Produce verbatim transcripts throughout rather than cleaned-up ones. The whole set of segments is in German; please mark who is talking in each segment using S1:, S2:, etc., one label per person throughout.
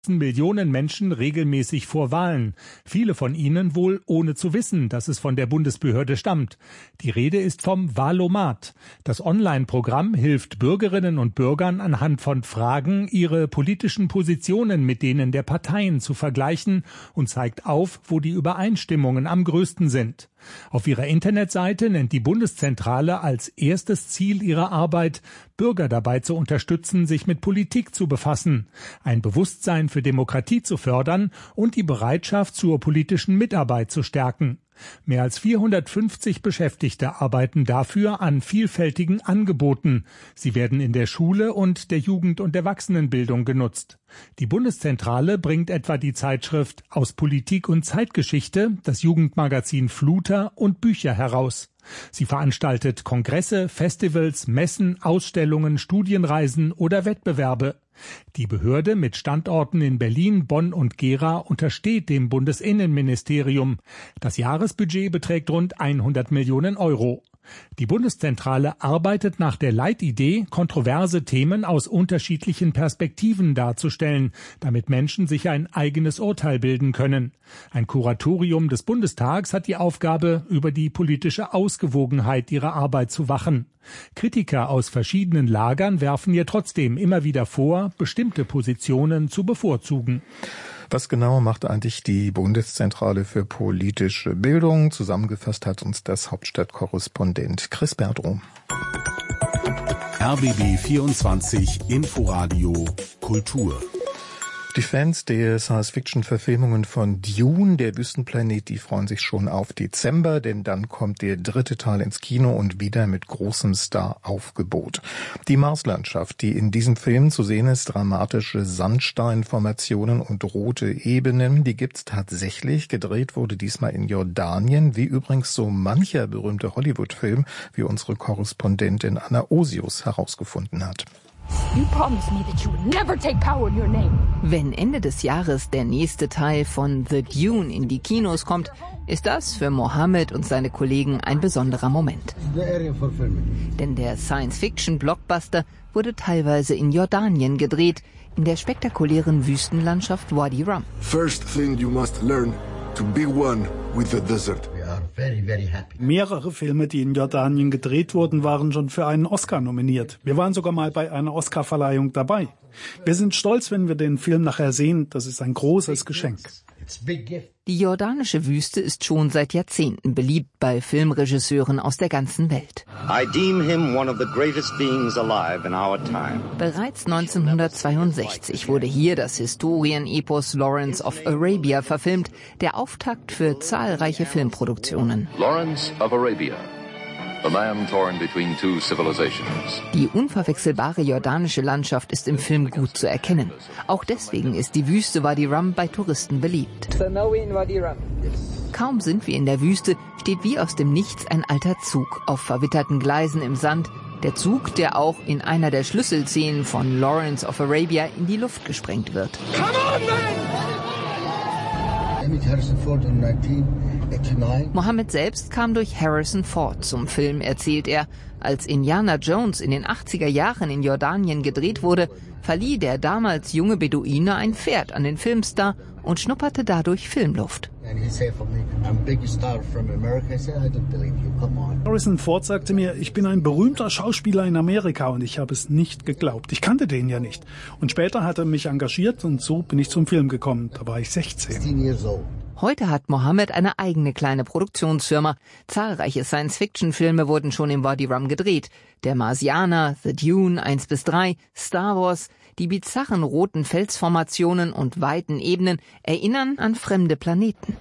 S1: Millionen Menschen regelmäßig vor Wahlen. Viele von ihnen wohl ohne zu wissen, dass es von der Bundesbehörde stammt. Die Rede ist vom Wahlomat. Das Online-Programm hilft Bürgerinnen und Bürgern anhand von Fragen, ihre politischen Positionen mit denen der Parteien zu vergleichen und zeigt auf, wo die Übereinstimmungen am größten sind. Auf ihrer Internetseite nennt die Bundeszentrale als erstes Ziel ihrer Arbeit, Bürger dabei zu unterstützen, sich mit Politik zu befassen, ein Bewusstsein für Demokratie zu fördern und die Bereitschaft zur politischen Mitarbeit zu stärken. Mehr als vierhundertfünfzig Beschäftigte arbeiten dafür an vielfältigen Angeboten. Sie werden in der Schule und der Jugend- und Erwachsenenbildung genutzt. Die Bundeszentrale bringt etwa die Zeitschrift Aus Politik und Zeitgeschichte, das Jugendmagazin Fluter und Bücher heraus. Sie veranstaltet Kongresse, Festivals, Messen, Ausstellungen, Studienreisen oder Wettbewerbe. Die Behörde mit Standorten in Berlin, Bonn und Gera untersteht dem Bundesinnenministerium. Das Jahresbudget beträgt rund hundert Millionen Euro. Die Bundeszentrale arbeitet nach der Leitidee, kontroverse Themen aus unterschiedlichen Perspektiven darzustellen, damit Menschen sich ein eigenes Urteil bilden können. Ein Kuratorium des Bundestags hat die Aufgabe, über die politische Ausgewogenheit ihrer Arbeit zu wachen. Kritiker aus verschiedenen Lagern werfen ihr trotzdem immer wieder vor, bestimmte Positionen zu bevorzugen.
S2: Was genau macht eigentlich die Bundeszentrale für politische Bildung? Zusammengefasst hat uns das Hauptstadtkorrespondent Chris Berdrohm.
S3: R B B vierundzwanzig Inforadio Kultur.
S2: Die Fans der Science-Fiction-Verfilmungen von Dune, der Wüstenplanet, die freuen sich schon auf Dezember, denn dann kommt der dritte Teil ins Kino und wieder mit großem Star-Aufgebot. Die Marslandschaft, die in diesem Film zu sehen ist, dramatische Sandsteinformationen und rote Ebenen, die gibt's tatsächlich. Gedreht wurde diesmal in Jordanien, wie übrigens so mancher berühmte Hollywood-Film, wie unsere Korrespondentin Anna Osius herausgefunden hat.
S4: Wenn Ende des Jahres der nächste Teil von The Dune in die Kinos kommt, ist das für Mohammed und seine Kollegen ein besonderer Moment. Denn der Science-Fiction-Blockbuster wurde teilweise in Jordanien gedreht, in der spektakulären Wüstenlandschaft Wadi Rum.
S5: First thing you must learn to be one with the desert.
S6: Very, very happy.
S7: Mehrere Filme, die in Jordanien gedreht wurden, waren schon für einen Oscar nominiert. Wir waren sogar mal bei einer Oscarverleihung dabei. Wir sind stolz, wenn wir den Film nachher sehen. Das ist ein großes Geschenk.
S4: Die jordanische Wüste ist schon seit Jahrzehnten beliebt bei Filmregisseuren aus der ganzen Welt.
S8: I deem him one of the greatest beings alive in our time.
S4: Bereits neunzehnhundertzweiundsechzig wurde hier das Historienepos Lawrence of Arabia verfilmt, der Auftakt für zahlreiche Filmproduktionen.
S9: Lawrence of Arabia. A man torn between two civilizations.
S4: Die unverwechselbare jordanische Landschaft ist im Film gut zu erkennen. Auch deswegen ist die Wüste Wadi Rum bei Touristen beliebt. Kaum sind wir in der Wüste, steht wie aus dem Nichts ein alter Zug auf verwitterten Gleisen im Sand. Der Zug, der auch in einer der Schlüsselszenen von Lawrence of Arabia in die Luft gesprengt wird.
S5: Come on, man!
S4: Mohammed selbst kam durch Harrison Ford zum Film, erzählt er. Als Indiana Jones in den achtziger Jahren in Jordanien gedreht wurde, verlieh der damals junge Beduine ein Pferd an den Filmstar und schnupperte dadurch Filmluft.
S7: Harrison Ford sagte mir, ich bin ein berühmter Schauspieler in Amerika, und ich habe es nicht geglaubt. Ich kannte den ja nicht. Und später hat er mich engagiert und so bin ich zum Film gekommen. Da war ich sechzehn.
S4: Heute hat Mohammed eine eigene kleine Produktionsfirma. Zahlreiche Science-Fiction-Filme wurden schon im Wadi Rum gedreht. Der Marsianer, The Dune eins bis drei, Star Wars. Die bizarren roten Felsformationen und weiten Ebenen erinnern an fremde Planeten.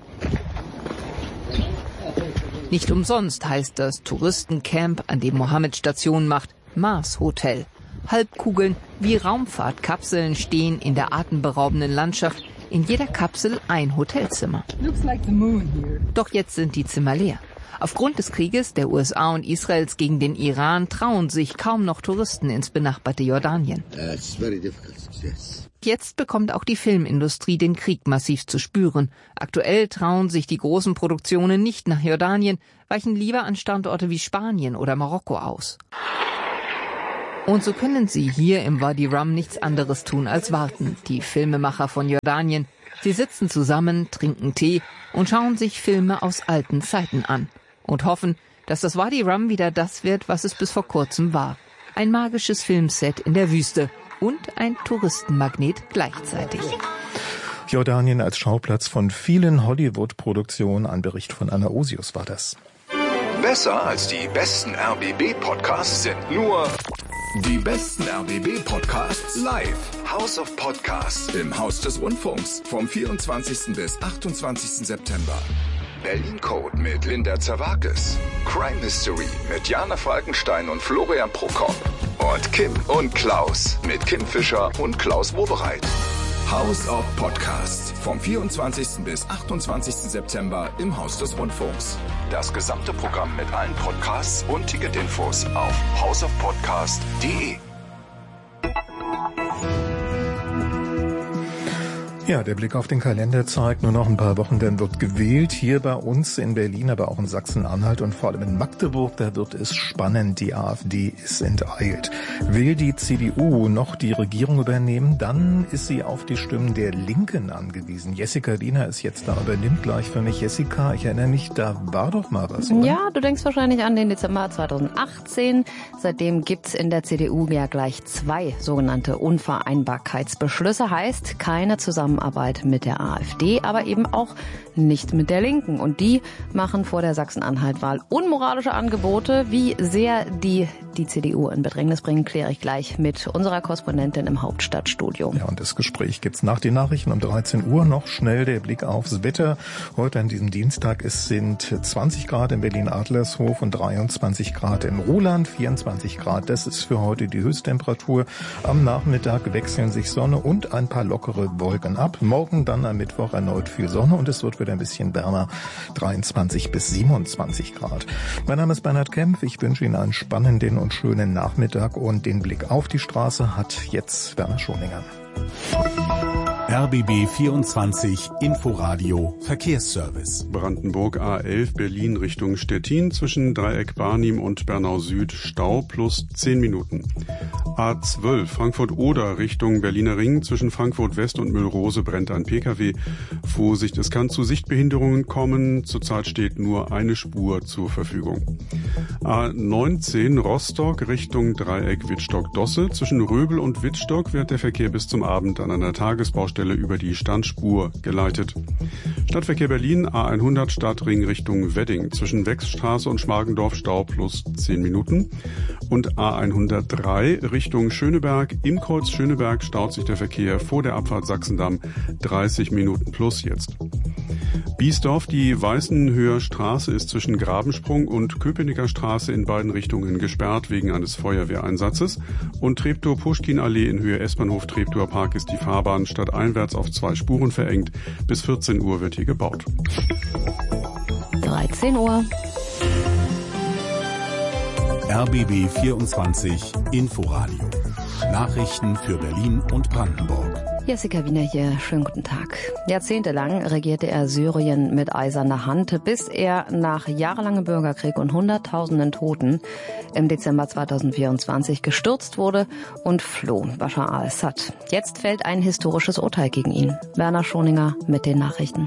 S4: Nicht umsonst heißt das Touristencamp, an dem Mohammed Station macht, Mars Hotel. Halbkugeln wie Raumfahrtkapseln stehen in der atemberaubenden Landschaft. In jeder Kapsel ein Hotelzimmer. Doch jetzt sind die Zimmer leer. Aufgrund des Krieges der U S A und Israels gegen den Iran trauen sich kaum noch Touristen ins benachbarte Jordanien. Jetzt bekommt auch die Filmindustrie den Krieg massiv zu spüren. Aktuell trauen sich die großen Produktionen nicht nach Jordanien, weichen lieber an Standorte wie Spanien oder Marokko aus. Und so können sie hier im Wadi Rum nichts anderes tun als warten, die Filmemacher von Jordanien. Sie sitzen zusammen, trinken Tee und schauen sich Filme aus alten Zeiten an und hoffen, dass das Wadi Rum wieder das wird, was es bis vor kurzem war. Ein magisches Filmset in der Wüste und ein Touristenmagnet gleichzeitig.
S2: Jordanien als Schauplatz von vielen Hollywood-Produktionen. Ein Bericht von Anna Osius war das.
S6: Besser als die besten R B B-Podcasts sind nur die besten R B B-Podcasts live. House of Podcasts im Haus des Rundfunks vom vierundzwanzigsten bis achtundzwanzigsten September. Berlin Code mit Linda Zerwakis. Crime History mit Jana Falkenstein und Florian Prokop. Und Kim und Klaus mit Kim Fischer und Klaus Wobereit. House of Podcasts vom vierundzwanzigsten bis achtundzwanzigsten September im Haus des Rundfunks. Das gesamte Programm mit allen Podcasts und Ticketinfos auf house of podcast punkt de.
S2: Ja, der Blick auf den Kalender zeigt, nur noch ein paar Wochen, dann wird gewählt. Hier bei uns in Berlin, aber auch in Sachsen-Anhalt und vor allem in Magdeburg, da wird es spannend. Die AfD ist enteilt. Will die C D U noch die Regierung übernehmen, dann ist sie auf die Stimmen der Linken angewiesen. Jessica Wiener ist jetzt da, übernimmt gleich für mich. Jessica, ich erinnere mich, da war doch mal was, oder?
S10: Ja, du denkst wahrscheinlich an den Dezember zweitausendachtzehn. Seitdem gibt's in der C D U ja gleich zwei sogenannte Unvereinbarkeitsbeschlüsse. Heißt, keine Zusammenarbeit mit der AfD, aber eben auch nicht mit der Linken. Und die machen vor der Sachsen-Anhalt-Wahl unmoralische Angebote. Wie sehr die die C D U in Bedrängnis bringen, kläre ich gleich mit unserer Korrespondentin im Hauptstadtstudio.
S2: Ja, und das Gespräch gibt's nach den Nachrichten um dreizehn Uhr. Noch schnell der Blick aufs Wetter. Heute an diesem Dienstag, es sind zwanzig Grad in Berlin-Adlershof und dreiundzwanzig Grad in Ruhland, vierundzwanzig Grad. Das ist für heute die Höchsttemperatur. Am Nachmittag wechseln sich Sonne und ein paar lockere Wolken ab. Morgen dann am Mittwoch erneut viel Sonne und es wird wieder ein bisschen wärmer, dreiundzwanzig bis siebenundzwanzig Grad. Mein Name ist Bernhard Kempf. Ich wünsche Ihnen einen spannenden und schönen Nachmittag und den Blick auf die Straße hat jetzt Werner Schoninger.
S3: R B B vierundzwanzig Inforadio Verkehrsservice.
S11: Brandenburg A elf Berlin Richtung Stettin zwischen Dreieck Barnim und Bernau Süd Stau plus zehn Minuten. A zwölf Frankfurt-Oder Richtung Berliner Ring zwischen Frankfurt West und Müllrose brennt ein P K W. Vorsicht, es kann zu Sichtbehinderungen kommen. Zurzeit steht nur eine Spur zur Verfügung. A neunzehn Rostock Richtung Dreieck Wittstock-Dosse. Zwischen Röbel und Wittstock wird der Verkehr bis zum Abend an einer Tagesbaustelle über die Standspur geleitet. Stadtverkehr Berlin A hundert Stadtring Richtung Wedding zwischen Wechsstraße und Schmargendorf Stau plus zehn Minuten und A hundertdrei Richtung Schöneberg. Im Kreuz Schöneberg staut sich der Verkehr vor der Abfahrt Sachsendamm dreißig Minuten plus jetzt. Biesdorf, die Weißenhöher Straße ist zwischen Grabensprung und Köpenicker Straße in beiden Richtungen gesperrt wegen eines Feuerwehreinsatzes und Treptow-Puschkin-Allee in Höhe S-Bahnhof Treptower Park ist die Fahrbahn stadteinwärts auf zwei Spuren verengt. Bis vierzehn Uhr wird hier gebaut.
S10: dreizehn Uhr.
S3: R B B vierundzwanzig Inforadio. Nachrichten für Berlin und Brandenburg.
S10: Jessica Wiener hier, schönen guten Tag. Jahrzehntelang regierte er Syrien mit eiserner Hand, bis er nach jahrelangem Bürgerkrieg und hunderttausenden Toten im Dezember zweitausendvierundzwanzig gestürzt wurde und floh, Bashar al-Assad. Jetzt fällt ein historisches Urteil gegen ihn. Werner Schoninger mit den Nachrichten.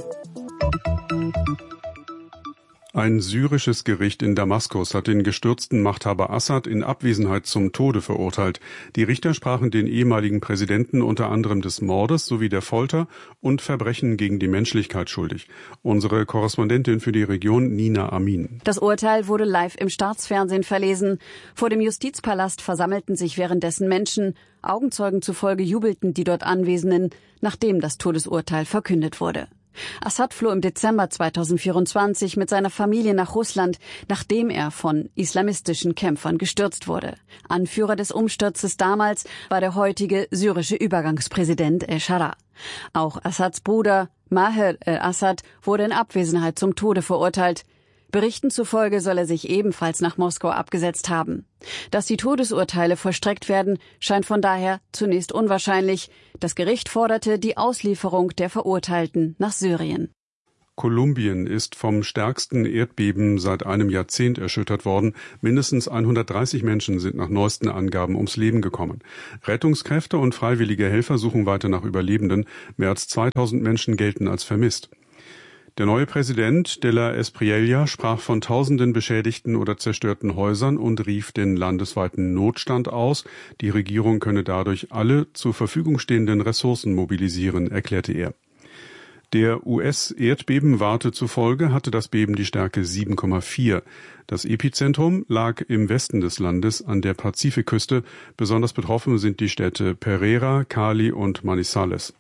S11: Ein syrisches Gericht in Damaskus hat den gestürzten Machthaber Assad in Abwesenheit zum Tode verurteilt. Die Richter sprachen den ehemaligen Präsidenten unter anderem des Mordes sowie der Folter und Verbrechen gegen die Menschlichkeit schuldig. Unsere Korrespondentin für die Region, Nina Amin.
S12: Das Urteil wurde live im Staatsfernsehen verlesen. Vor dem Justizpalast versammelten sich währenddessen Menschen. Augenzeugen zufolge jubelten die dort Anwesenden, nachdem das Todesurteil verkündet wurde. Assad floh im Dezember zweitausendvierundzwanzig mit seiner Familie nach Russland, nachdem er von islamistischen Kämpfern gestürzt wurde. Anführer des Umsturzes damals war der heutige syrische Übergangspräsident El-Shara. Auch Assads Bruder Maher el-Assad wurde in Abwesenheit zum Tode verurteilt. Berichten zufolge soll er sich ebenfalls nach Moskau abgesetzt haben. Dass die Todesurteile vollstreckt werden, scheint von daher zunächst unwahrscheinlich. Das Gericht forderte die Auslieferung der Verurteilten nach Syrien.
S11: Kolumbien ist vom stärksten Erdbeben seit einem Jahrzehnt erschüttert worden. Mindestens hundertdreißig Menschen sind nach neuesten Angaben ums Leben gekommen. Rettungskräfte und freiwillige Helfer suchen weiter nach Überlebenden. Mehr als zweitausend Menschen gelten als vermisst. Der neue Präsident de la Espriella sprach von tausenden beschädigten oder zerstörten Häusern und rief den landesweiten Notstand aus. Die Regierung könne dadurch alle zur Verfügung stehenden Ressourcen mobilisieren, erklärte er. Der U S-Erdbebenwarte zufolge hatte das Beben die Stärke sieben Komma vier. Das Epizentrum lag im Westen des Landes an der Pazifikküste. Besonders betroffen sind die Städte Pereira, Cali und Manizales.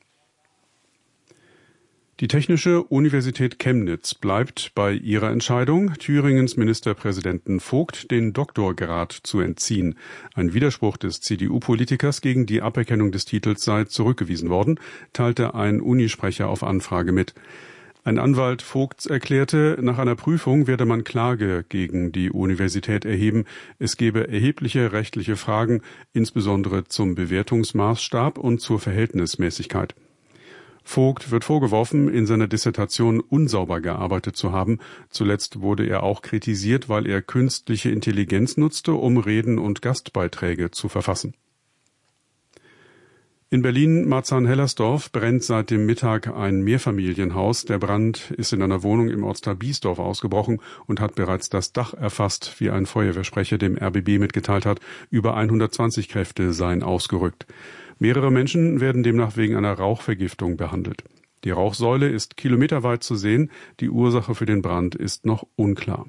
S11: Die Technische Universität Chemnitz bleibt bei ihrer Entscheidung, Thüringens Ministerpräsidenten Vogt den Doktorgrad zu entziehen. Ein Widerspruch des C D U-Politikers gegen die Aberkennung des Titels sei zurückgewiesen worden, teilte ein Unisprecher auf Anfrage mit. Ein Anwalt Vogts erklärte, nach einer Prüfung werde man Klage gegen die Universität erheben. Es gebe erhebliche rechtliche Fragen, insbesondere zum Bewertungsmaßstab und zur Verhältnismäßigkeit. Vogt wird vorgeworfen, in seiner Dissertation unsauber gearbeitet zu haben. Zuletzt wurde er auch kritisiert, weil er künstliche Intelligenz nutzte, um Reden und Gastbeiträge zu verfassen. In Berlin-Marzahn-Hellersdorf brennt seit dem Mittag ein Mehrfamilienhaus. Der Brand ist in einer Wohnung im Ortsteil Biesdorf ausgebrochen und hat bereits das Dach erfasst, wie ein Feuerwehrsprecher dem R B B mitgeteilt hat. Über hundertzwanzig Kräfte seien ausgerückt. Mehrere Menschen werden demnach wegen einer Rauchvergiftung behandelt. Die Rauchsäule ist kilometerweit zu sehen. Die Ursache für den Brand ist noch unklar.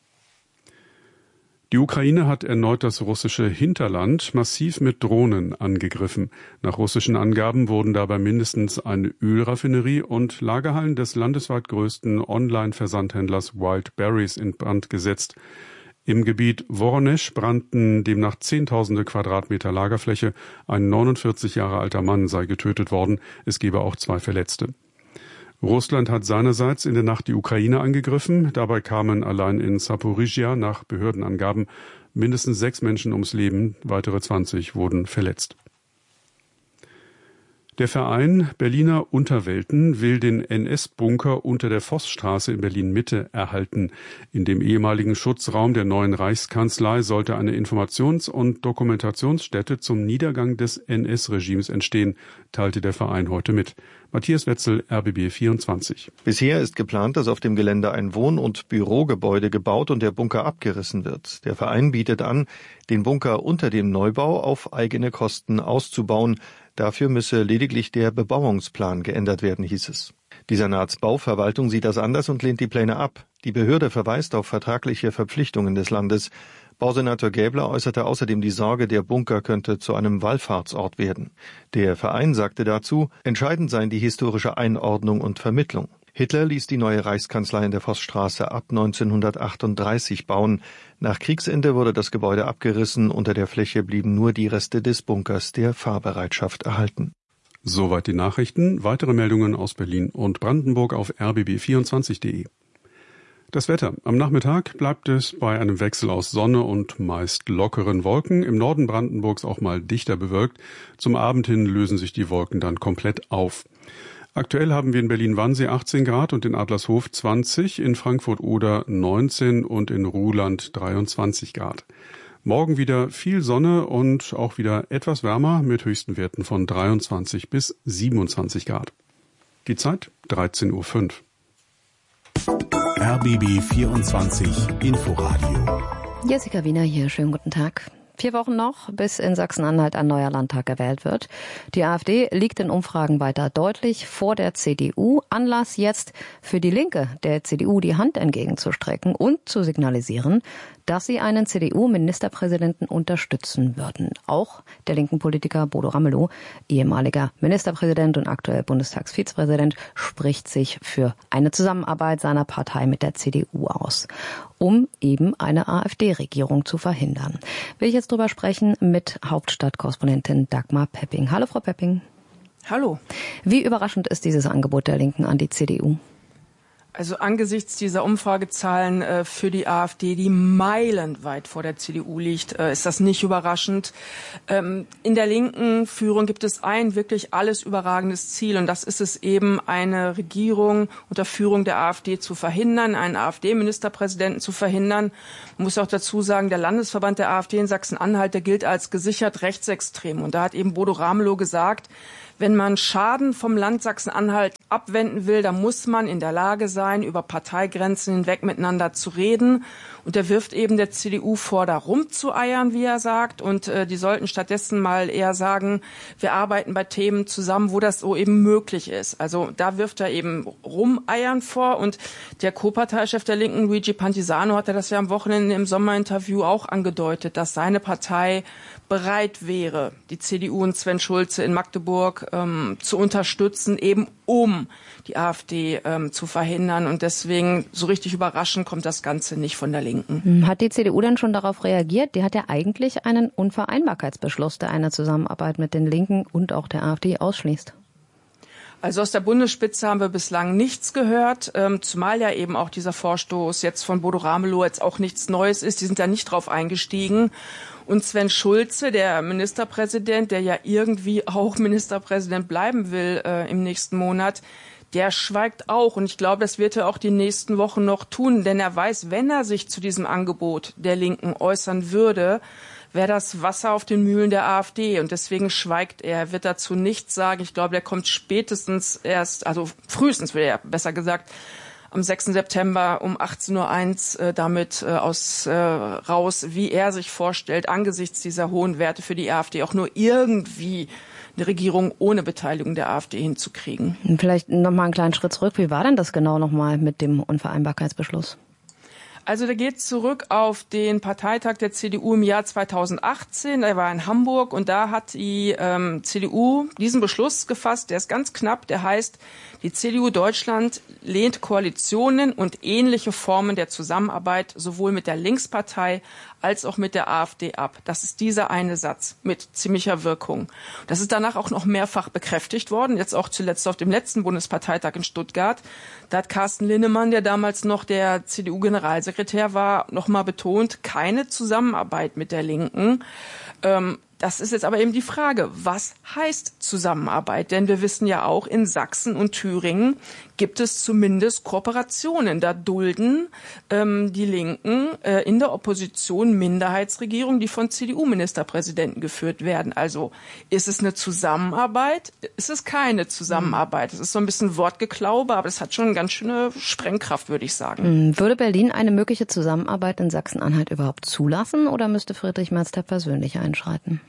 S11: Die Ukraine hat erneut das russische Hinterland massiv mit Drohnen angegriffen. Nach russischen Angaben wurden dabei mindestens eine Ölraffinerie und Lagerhallen des landesweit größten Online-Versandhändlers Wild Berries in Brand gesetzt. Im Gebiet Woronesch brannten demnach zehntausende Quadratmeter Lagerfläche. Ein neunundvierzig Jahre alter Mann sei getötet worden. Es gebe auch zwei Verletzte. Russland hat seinerseits in der Nacht die Ukraine angegriffen. Dabei kamen allein in Saporizhia nach Behördenangaben mindestens sechs Menschen ums Leben. Weitere zwanzig wurden verletzt. Der Verein Berliner Unterwelten will den N S-Bunker unter der Vossstraße in Berlin-Mitte erhalten. In dem ehemaligen Schutzraum der neuen Reichskanzlei sollte eine Informations- und Dokumentationsstätte zum Niedergang des N S-Regimes entstehen, teilte der Verein heute mit. Matthias Wetzel, R B B vierundzwanzig.
S13: Bisher ist geplant, dass auf dem Gelände ein Wohn- und Bürogebäude gebaut und der Bunker abgerissen wird. Der Verein bietet an, den Bunker unter dem Neubau auf eigene Kosten auszubauen. Dafür müsse lediglich der Bebauungsplan geändert werden, hieß es. Die Senatsbauverwaltung sieht das anders und lehnt die Pläne ab. Die Behörde verweist auf vertragliche Verpflichtungen des Landes. Bausenator Gäbler äußerte außerdem die Sorge, der Bunker könnte zu einem Wallfahrtsort werden. Der Verein sagte dazu, entscheidend seien die historische Einordnung und Vermittlung. Hitler ließ die neue Reichskanzlei in der Vossstraße ab neunzehnhundertachtunddreißig bauen. Nach Kriegsende wurde das Gebäude abgerissen. Unter der Fläche blieben nur die Reste des Bunkers der Fahrbereitschaft erhalten.
S11: Soweit die Nachrichten. Weitere Meldungen aus Berlin und Brandenburg auf r b b vierundzwanzig punkt d e. Das Wetter. Am Nachmittag bleibt es bei einem Wechsel aus Sonne und meist lockeren Wolken. Im Norden Brandenburgs auch mal dichter bewölkt. Zum Abend hin lösen sich die Wolken dann komplett auf. Aktuell haben wir in Berlin-Wannsee achtzehn Grad und in Adlershof zwanzig, in Frankfurt-Oder neunzehn und in Ruhland dreiundzwanzig Grad. Morgen wieder viel Sonne und auch wieder etwas wärmer mit höchsten Werten von dreiundzwanzig bis siebenundzwanzig Grad. Die Zeit dreizehn Uhr fünf.
S3: R B B vierundzwanzig Inforadio.
S10: Jessica Wiener hier, schönen guten Tag. Vier Wochen noch, bis in Sachsen-Anhalt ein neuer Landtag gewählt wird. Die AfD liegt in Umfragen weiter deutlich vor der C D U. Anlass jetzt für die Linke, der C D U die Hand entgegenzustrecken und zu signalisieren, dass sie einen C D U-Ministerpräsidenten unterstützen würden. Auch der linken Politiker Bodo Ramelow, ehemaliger Ministerpräsident und aktuell Bundestagsvizepräsident, spricht sich für eine Zusammenarbeit seiner Partei mit der C D U aus, um eben eine AfD-Regierung zu verhindern. Will ich jetzt drüber sprechen mit Hauptstadtkorrespondentin Dagmar Pepping. Hallo, Frau Pepping.
S14: Hallo.
S10: Wie überraschend ist dieses Angebot der Linken an die C D U?
S14: Also angesichts dieser Umfragezahlen äh, für die AfD, die meilenweit vor der C D U liegt, äh, ist das nicht überraschend. Ähm, in der linken Führung gibt es ein wirklich alles überragendes Ziel, und das ist es eben, eine Regierung unter Führung der AfD zu verhindern, einen AfD-Ministerpräsidenten zu verhindern. Man muss auch dazu sagen, der Landesverband der AfD in Sachsen-Anhalt, der gilt als gesichert rechtsextrem. Und da hat eben Bodo Ramelow gesagt, wenn man Schaden vom Land Sachsen-Anhalt abwenden will, dann muss man in der Lage sein, über Parteigrenzen hinweg miteinander zu reden. Und er wirft eben der C D U vor, da rumzueiern, wie er sagt. Und äh, die sollten stattdessen mal eher sagen, wir arbeiten bei Themen zusammen, wo das so eben möglich ist. Also da wirft er eben rumeiern vor. Und der Co-Parteichef der Linken, Luigi Pantisano, hatte das ja am Wochenende im Sommerinterview auch angedeutet, dass seine Partei bereit wäre, die C D U und Sven Schulze in Magdeburg ähm, zu unterstützen, eben um die AfD ähm, zu verhindern. Und deswegen so richtig überraschend kommt das Ganze nicht von der Linken.
S10: Hat die C D U denn schon darauf reagiert? Die hat ja eigentlich einen Unvereinbarkeitsbeschluss, der eine Zusammenarbeit mit den Linken und auch der AfD ausschließt.
S14: Also aus der Bundesspitze haben wir bislang nichts gehört, ähm, zumal ja eben auch dieser Vorstoß jetzt von Bodo Ramelow jetzt auch nichts Neues ist. Die sind da nicht drauf eingestiegen. Und Sven Schulze, der Ministerpräsident, der ja irgendwie auch Ministerpräsident bleiben will äh, im nächsten Monat, der schweigt auch. Und ich glaube, das wird er auch die nächsten Wochen noch tun. Denn er weiß, wenn er sich zu diesem Angebot der Linken äußern würde, wäre das Wasser auf den Mühlen der AfD. Und deswegen schweigt er. Er wird dazu nichts sagen. Ich glaube, der kommt spätestens erst, also frühestens, will er besser gesagt, am sechsten September um achtzehn Uhr eins äh, damit äh, aus äh, raus, wie er sich vorstellt, angesichts dieser hohen Werte für die AfD auch nur irgendwie eine Regierung ohne Beteiligung der AfD hinzukriegen.
S10: Vielleicht noch mal einen kleinen Schritt zurück. Wie war denn das genau noch mal mit dem Unvereinbarkeitsbeschluss?
S14: Also der geht zurück auf den Parteitag der C D U im Jahr zweitausendachtzehn. Er war in Hamburg und da hat die ähm, C D U diesen Beschluss gefasst. Der ist ganz knapp. Der heißt, die C D U Deutschland lehnt Koalitionen und ähnliche Formen der Zusammenarbeit sowohl mit der Linkspartei als auch mit der AfD ab. Das ist dieser eine Satz mit ziemlicher Wirkung. Das ist danach auch noch mehrfach bekräftigt worden, jetzt auch zuletzt auf dem letzten Bundesparteitag in Stuttgart. Da hat Carsten Linnemann, der damals noch der C D U-Generalsekretär war, noch mal betont, keine Zusammenarbeit mit der Linken. Ähm, Das ist jetzt aber eben die Frage, was heißt Zusammenarbeit? Denn wir wissen ja auch, in Sachsen und Thüringen gibt es zumindest Kooperationen. Da dulden ähm, die Linken äh, in der Opposition Minderheitsregierungen, die von C D U-Ministerpräsidenten geführt werden. Also ist es eine Zusammenarbeit? Ist es keine Zusammenarbeit? Das ist so ein bisschen Wortgeklaube, aber es hat schon eine ganz schöne Sprengkraft, würde ich sagen.
S10: Würde Berlin eine mögliche Zusammenarbeit in Sachsen-Anhalt überhaupt zulassen oder müsste Friedrich Merz da persönlich einschreiten?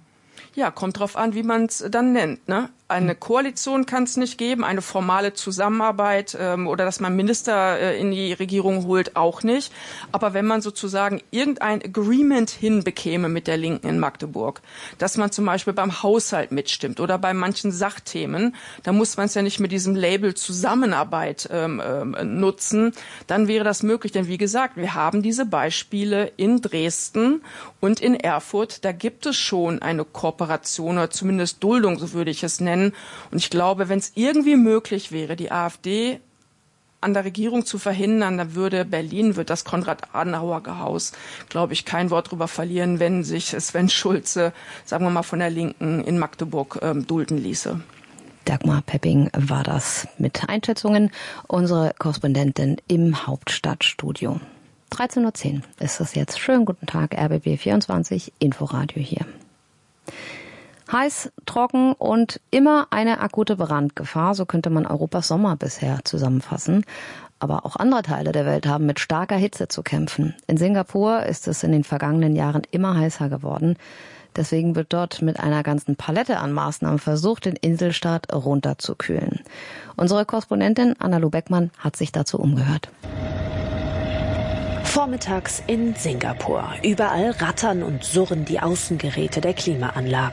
S14: Ja, kommt drauf an, wie man es dann nennt, ne? Eine Koalition kann es nicht geben, eine formale Zusammenarbeit ähm, oder dass man Minister äh, in die Regierung holt, auch nicht. Aber wenn man sozusagen irgendein Agreement hinbekäme mit der Linken in Magdeburg, dass man zum Beispiel beim Haushalt mitstimmt oder bei manchen Sachthemen, dann muss man es ja nicht mit diesem Label Zusammenarbeit ähm, ähm, nutzen, dann wäre das möglich. Denn wie gesagt, wir haben diese Beispiele in Dresden und in Erfurt. Da gibt es schon eine Kooperation oder zumindest Duldung, so würde ich es nennen. Und ich glaube, wenn es irgendwie möglich wäre, die AfD an der Regierung zu verhindern, dann würde Berlin, wird das Konrad-Adenauer-Haus, glaube ich, kein Wort drüber verlieren, wenn sich Sven Schulze, sagen wir mal, von der Linken in Magdeburg ähm, dulden ließe.
S10: Dagmar Pepping war das mit Einschätzungen, unsere Korrespondentin im Hauptstadtstudio. dreizehn Uhr zehn ist es jetzt. Schönen guten Tag, R B B vierundzwanzig, Inforadio hier. Heiß, trocken und immer eine akute Brandgefahr, so könnte man Europas Sommer bisher zusammenfassen. Aber auch andere Teile der Welt haben mit starker Hitze zu kämpfen. In Singapur ist es in den vergangenen Jahren immer heißer geworden. Deswegen wird dort mit einer ganzen Palette an Maßnahmen versucht, den Inselstaat runterzukühlen. Unsere Korrespondentin Anna-Lu Beckmann hat sich dazu umgehört.
S15: Vormittags in Singapur. Überall rattern und surren die Außengeräte der Klimaanlagen.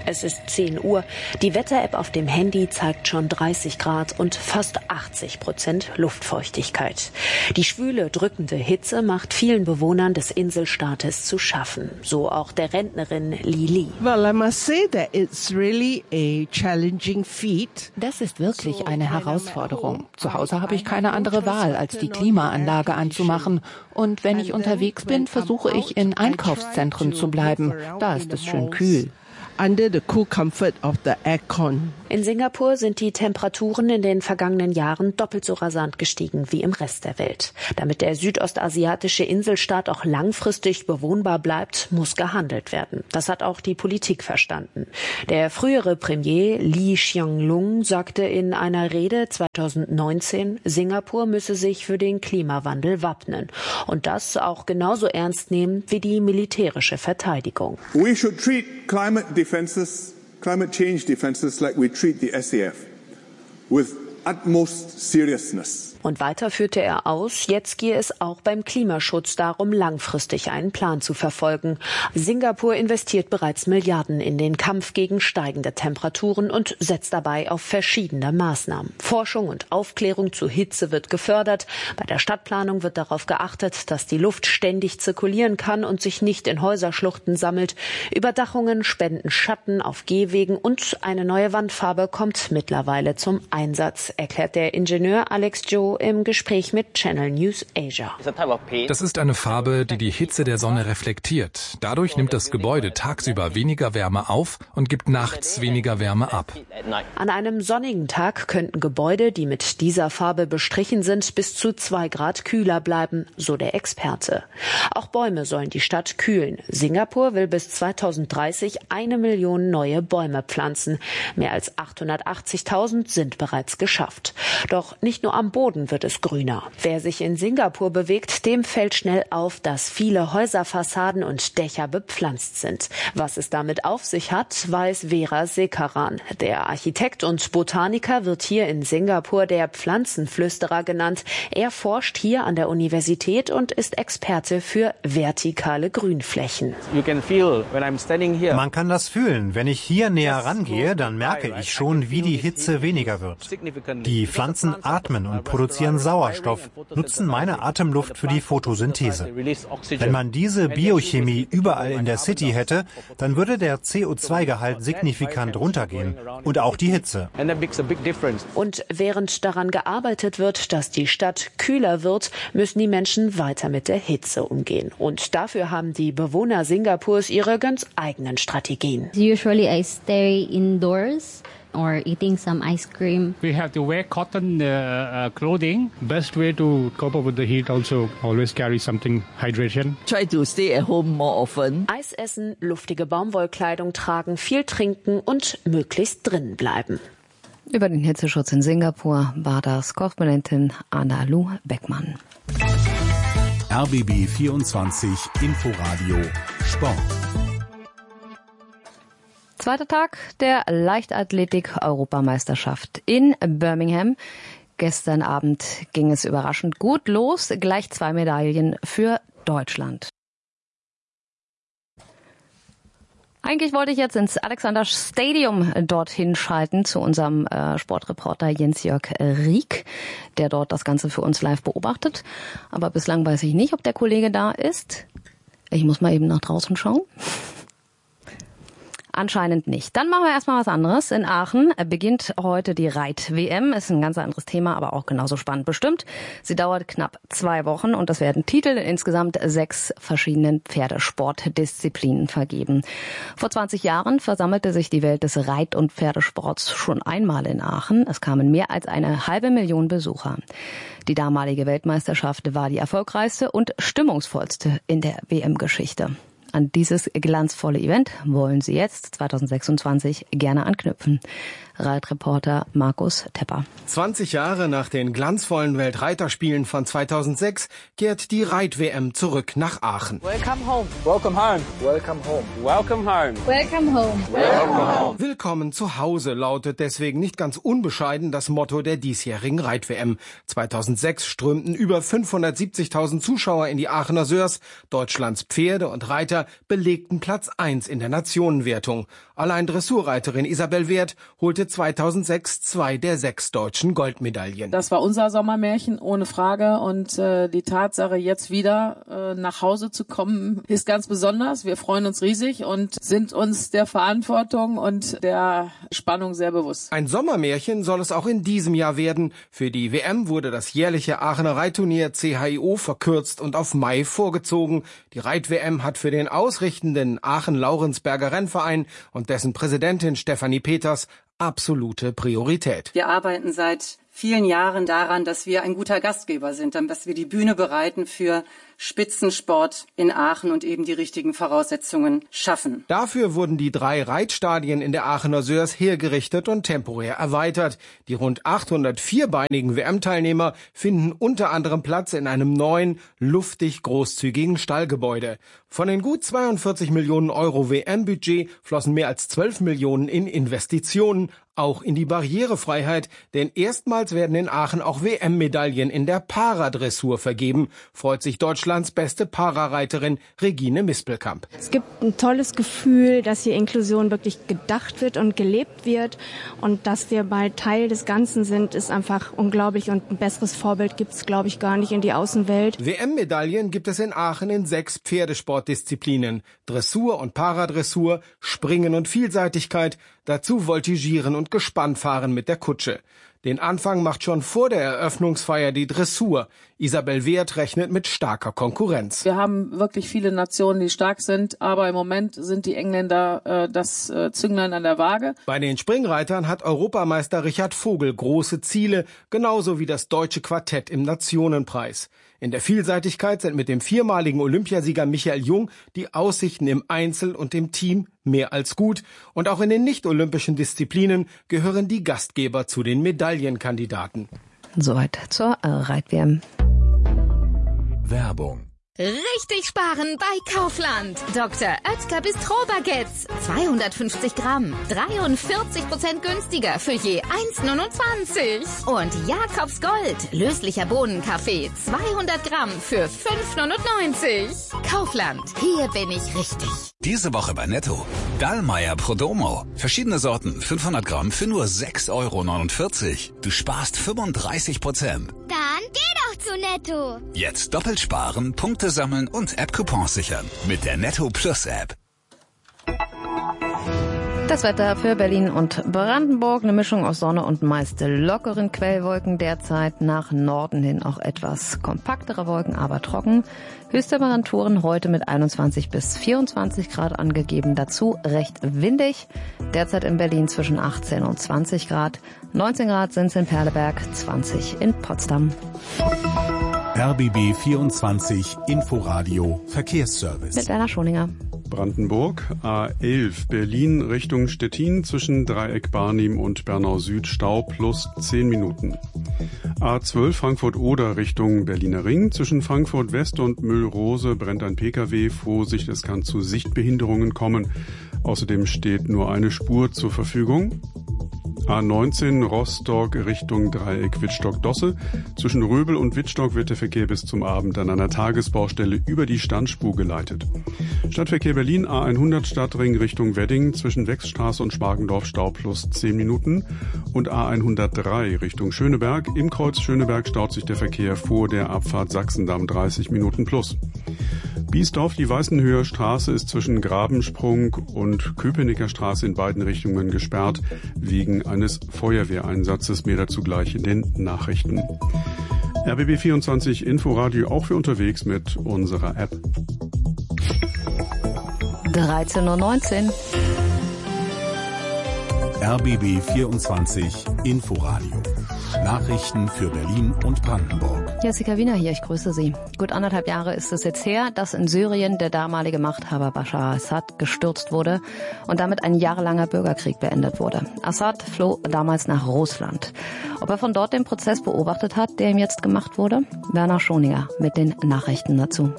S15: Es ist zehn Uhr. Die Wetter-App auf dem Handy zeigt schon dreißig Grad und fast achtzig Prozent Luftfeuchtigkeit. Die schwüle, drückende Hitze macht vielen Bewohnern des Inselstaates zu schaffen. So auch der Rentnerin Lili.
S16: Well, I must say that it's really a challenging feat.
S17: Das ist wirklich eine Herausforderung. Zu Hause habe ich keine andere Wahl, als die Klimaanlage anzumachen. Und wenn ich unterwegs bin, versuche ich in Einkaufszentren zu bleiben. Da ist es schön kühl.
S16: Under the cool comfort of the aircon.
S15: In Singapur sind die Temperaturen in den vergangenen Jahren doppelt so rasant gestiegen wie im Rest der Welt. Damit der südostasiatische Inselstaat auch langfristig bewohnbar bleibt, muss gehandelt werden. Das hat auch die Politik verstanden. Der frühere Premier Lee Hsien Loong sagte in einer Rede zweitausendneunzehn, Singapur müsse sich für den Klimawandel wappnen und das auch genauso ernst nehmen wie die militärische Verteidigung.
S18: We should treat climate defenses, climate change defenses like we treat the S A F, with utmost seriousness.
S15: Und weiter führte er aus, jetzt gehe es auch beim Klimaschutz darum, langfristig einen Plan zu verfolgen. Singapur investiert bereits Milliarden in den Kampf gegen steigende Temperaturen und setzt dabei auf verschiedene Maßnahmen. Forschung und Aufklärung zu Hitze wird gefördert. Bei der Stadtplanung wird darauf geachtet, dass die Luft ständig zirkulieren kann und sich nicht in Häuserschluchten sammelt. Überdachungen spenden Schatten auf Gehwegen und eine neue Wandfarbe kommt mittlerweile zum Einsatz, erklärt der Ingenieur Alex Joe im Gespräch mit Channel News Asia.
S19: Das ist eine Farbe, die die Hitze der Sonne reflektiert. Dadurch nimmt das Gebäude tagsüber weniger Wärme auf und gibt nachts weniger Wärme ab.
S15: An einem sonnigen Tag könnten Gebäude, die mit dieser Farbe bestrichen sind, bis zu zwei Grad kühler bleiben, so der Experte. Auch Bäume sollen die Stadt kühlen. Singapur will bis zweitausenddreißig eine Million neue Bäume pflanzen. Mehr als achthundertachtzigtausend sind bereits geschafft. Doch nicht nur am Boden wird es grüner. Wer sich in Singapur bewegt, dem fällt schnell auf, dass viele Häuserfassaden und Dächer bepflanzt sind. Was es damit auf sich hat, weiß Vera Sekaran. Der Architekt und Botaniker wird hier in Singapur der Pflanzenflüsterer genannt. Er forscht hier an der Universität und ist Experte für vertikale Grünflächen.
S20: Man kann das fühlen. Wenn ich hier näher rangehe, dann merke ich schon, wie die Hitze weniger wird. Die Pflanzen atmen und produzieren Sauerstoff, nutzen meine Atemluft für die Photosynthese. Wenn man diese Biochemie überall in der City hätte, dann würde der C O zwei Gehalt signifikant runtergehen und auch die Hitze.
S15: Und während daran gearbeitet wird, dass die Stadt kühler wird, müssen die Menschen weiter mit der Hitze umgehen. Und dafür haben die Bewohner Singapurs ihre ganz eigenen Strategien.
S21: Usually I stay indoors. Or eating some ice cream.
S22: We have to wear cotton uh, uh, clothing. Best way to cope up with the heat also always carry something hydration.
S23: Try to stay at home more often.
S15: Eis essen, luftige Baumwollkleidung tragen, viel trinken und möglichst drinnen bleiben.
S10: Über den Hitzeschutz in Singapur war das Korrespondentin Anna-Lu Beckmann.
S3: R B B vierundzwanzig Inforadio Sport.
S10: Zweiter Tag der Leichtathletik-Europameisterschaft in Birmingham. Gestern Abend ging es überraschend gut los. Gleich zwei Medaillen für Deutschland. Eigentlich wollte ich jetzt ins Alexander Stadium dorthin schalten zu unserem äh, Sportreporter Jens-Jörg Rieck, der dort das Ganze für uns live beobachtet. Aber bislang weiß ich nicht, ob der Kollege da ist. Ich muss mal eben nach draußen schauen. Anscheinend nicht. Dann machen wir erstmal was anderes. In Aachen beginnt heute die Reit-W M. Ist ein ganz anderes Thema, aber auch genauso spannend bestimmt. Sie dauert knapp zwei Wochen und es werden Titel in insgesamt sechs verschiedenen Pferdesportdisziplinen vergeben. Vor zwanzig Jahren versammelte sich die Welt des Reit- und Pferdesports schon einmal in Aachen. Es kamen mehr als eine halbe Million Besucher. Die damalige Weltmeisterschaft war die erfolgreichste und stimmungsvollste in der W M-Geschichte. An dieses glanzvolle Event wollen Sie jetzt zweitausendsechsundzwanzig gerne anknüpfen. Reitreporter Markus Tepper.
S1: zwanzig Jahre nach den glanzvollen Weltreiterspielen von zweitausendsechs kehrt die Reit-W M zurück nach Aachen.
S8: Welcome home. Welcome home. Welcome home. Welcome home.
S21: Welcome home.
S8: Welcome home.
S1: Willkommen zu Hause lautet deswegen nicht ganz unbescheiden das Motto der diesjährigen Reit-W M. zweitausendsechs strömten über fünfhundertsiebzigtausend Zuschauer in die Aachener Sörs. Deutschlands Pferde und Reiter belegten Platz eins in der Nationenwertung. Allein Dressurreiterin Isabel Wert holte zweitausendsechs zwei der sechs deutschen Goldmedaillen.
S9: Das war unser Sommermärchen, ohne Frage. Und äh, die Tatsache, jetzt wieder äh, nach Hause zu kommen, ist ganz besonders. Wir freuen uns riesig und sind uns der Verantwortung und der Spannung sehr bewusst.
S1: Ein Sommermärchen soll es auch in diesem Jahr werden. Für die W M wurde das jährliche Aachener Reitturnier C H I O verkürzt und auf Mai vorgezogen. Die Reit-W M hat für den ausrichtenden Aachen-Laurensberger Rennverein und dessen Präsidentin Stefanie Peters absolute Priorität.
S24: Wir arbeiten seit vielen Jahren daran, dass wir ein guter Gastgeber sind, dass wir die Bühne bereiten für Spitzensport in Aachen und eben die richtigen Voraussetzungen schaffen.
S1: Dafür wurden die drei Reitstadien in der Aachener Sörs hergerichtet und temporär erweitert. Die rund achthundert vierbeinigen W M-Teilnehmer finden unter anderem Platz in einem neuen, luftig großzügigen Stallgebäude. Von den gut zweiundvierzig Millionen Euro W M-Budget flossen mehr als zwölf Millionen in Investitionen, auch in die Barrierefreiheit, denn erstmals werden in Aachen auch W M-Medaillen in der Paradressur vergeben, freut sich Deutschlands beste Parareiterin Regine Mispelkamp.
S25: Es gibt ein tolles Gefühl, dass hier Inklusion wirklich gedacht wird und gelebt wird und dass wir mal Teil des Ganzen sind, ist einfach unglaublich und ein besseres Vorbild gibt es, glaube ich, gar nicht in die Außenwelt.
S1: W M-Medaillen gibt es in Aachen in sechs Pferdesportdisziplinen, Dressur und Paradressur, Springen und Vielseitigkeit, dazu Voltigieren und Gespannfahren mit der Kutsche. Den Anfang macht schon vor der Eröffnungsfeier die Dressur. Isabel Wert rechnet mit starker Konkurrenz.
S9: Wir haben wirklich viele Nationen, die stark sind, aber im Moment sind die Engländer äh, das äh, Zünglein an der Waage.
S1: Bei den Springreitern hat Europameister Richard Vogel große Ziele, genauso wie das deutsche Quartett im Nationenpreis. In der Vielseitigkeit sind mit dem viermaligen Olympiasieger Michael Jung die Aussichten im Einzel und im Team mehr als gut. Und auch in den nicht-olympischen Disziplinen gehören die Gastgeber zu den Medaillenkandidaten.
S10: Soweit zur äh, Reit-W M.
S3: Werbung.
S26: Richtig sparen bei Kaufland. Doktor Oetker Bistro-Baguettes. zweihundertfünfzig Gramm. dreiundvierzig Prozent günstiger für je eins neunundzwanzig. Und Jakobs Gold. Löslicher Bohnenkaffee. zweihundert Gramm für fünf neunundneunzig. Kaufland. Hier bin ich richtig.
S27: Diese Woche bei Netto. Dallmayr Prodomo. Verschiedene Sorten. fünfhundert Gramm für nur sechs Euro neunundvierzig. Du sparst fünfunddreißig Prozent.
S28: Dann geh doch zu Netto.
S27: Jetzt doppelt sparen, Punkte sammeln und App-Coupons sichern. Mit der Netto Plus App.
S10: Das Wetter für Berlin und Brandenburg. Eine Mischung aus Sonne und meist lockeren Quellwolken. Derzeit nach Norden hin auch etwas kompaktere Wolken, aber trocken. Höchsttemperaturen heute mit einundzwanzig bis vierundzwanzig Grad angegeben. Dazu recht windig. Derzeit in Berlin zwischen achtzehn und zwanzig Grad. neunzehn Grad sind es in Perleberg, zwanzig in Potsdam.
S3: R B B vierundzwanzig Inforadio Verkehrsservice.
S10: Mit Werner Schoninger.
S11: Brandenburg, A elf, Berlin Richtung Stettin zwischen Dreieck Barnim und Bernau Süd Stau plus zehn Minuten. A zwölf Frankfurt-Oder Richtung Berliner Ring zwischen Frankfurt West und Müllrose brennt ein Pkw. Vorsicht, es kann zu Sichtbehinderungen kommen. Außerdem steht nur eine Spur zur Verfügung. A neunzehn Rostock Richtung Dreieck Wittstock-Dosse. Zwischen Röbel und Wittstock wird der Verkehr bis zum Abend an einer Tagesbaustelle über die Standspur geleitet. Stadtverkehr Berlin A hundert Stadtring Richtung Wedding zwischen Wechsstraße und Spargendorf Stau plus zehn Minuten. Und A hundertdrei Richtung Schöneberg. Im Kreuz Schöneberg staut sich der Verkehr vor der Abfahrt Sachsendamm dreißig Minuten plus. Biesdorf, die Weißenhöher Straße ist zwischen Grabensprung und Köpenicker Straße in beiden Richtungen gesperrt wegen eines Feuerwehreinsatzes. Mehr dazu gleich in den Nachrichten. R B B vierundzwanzig Inforadio auch für unterwegs mit unserer App.
S10: dreizehn Uhr neunzehn.
S3: R B B vierundzwanzig Inforadio. Nachrichten für Berlin und Brandenburg.
S10: Jessica Wiener hier, ich grüße Sie. Gut anderthalb Jahre ist es jetzt her, dass in Syrien der damalige Machthaber Bashar Assad gestürzt wurde und damit ein jahrelanger Bürgerkrieg beendet wurde. Assad floh damals nach Russland. Ob er von dort den Prozess beobachtet hat, der ihm jetzt gemacht wurde? Werner Schoninger mit den Nachrichten dazu.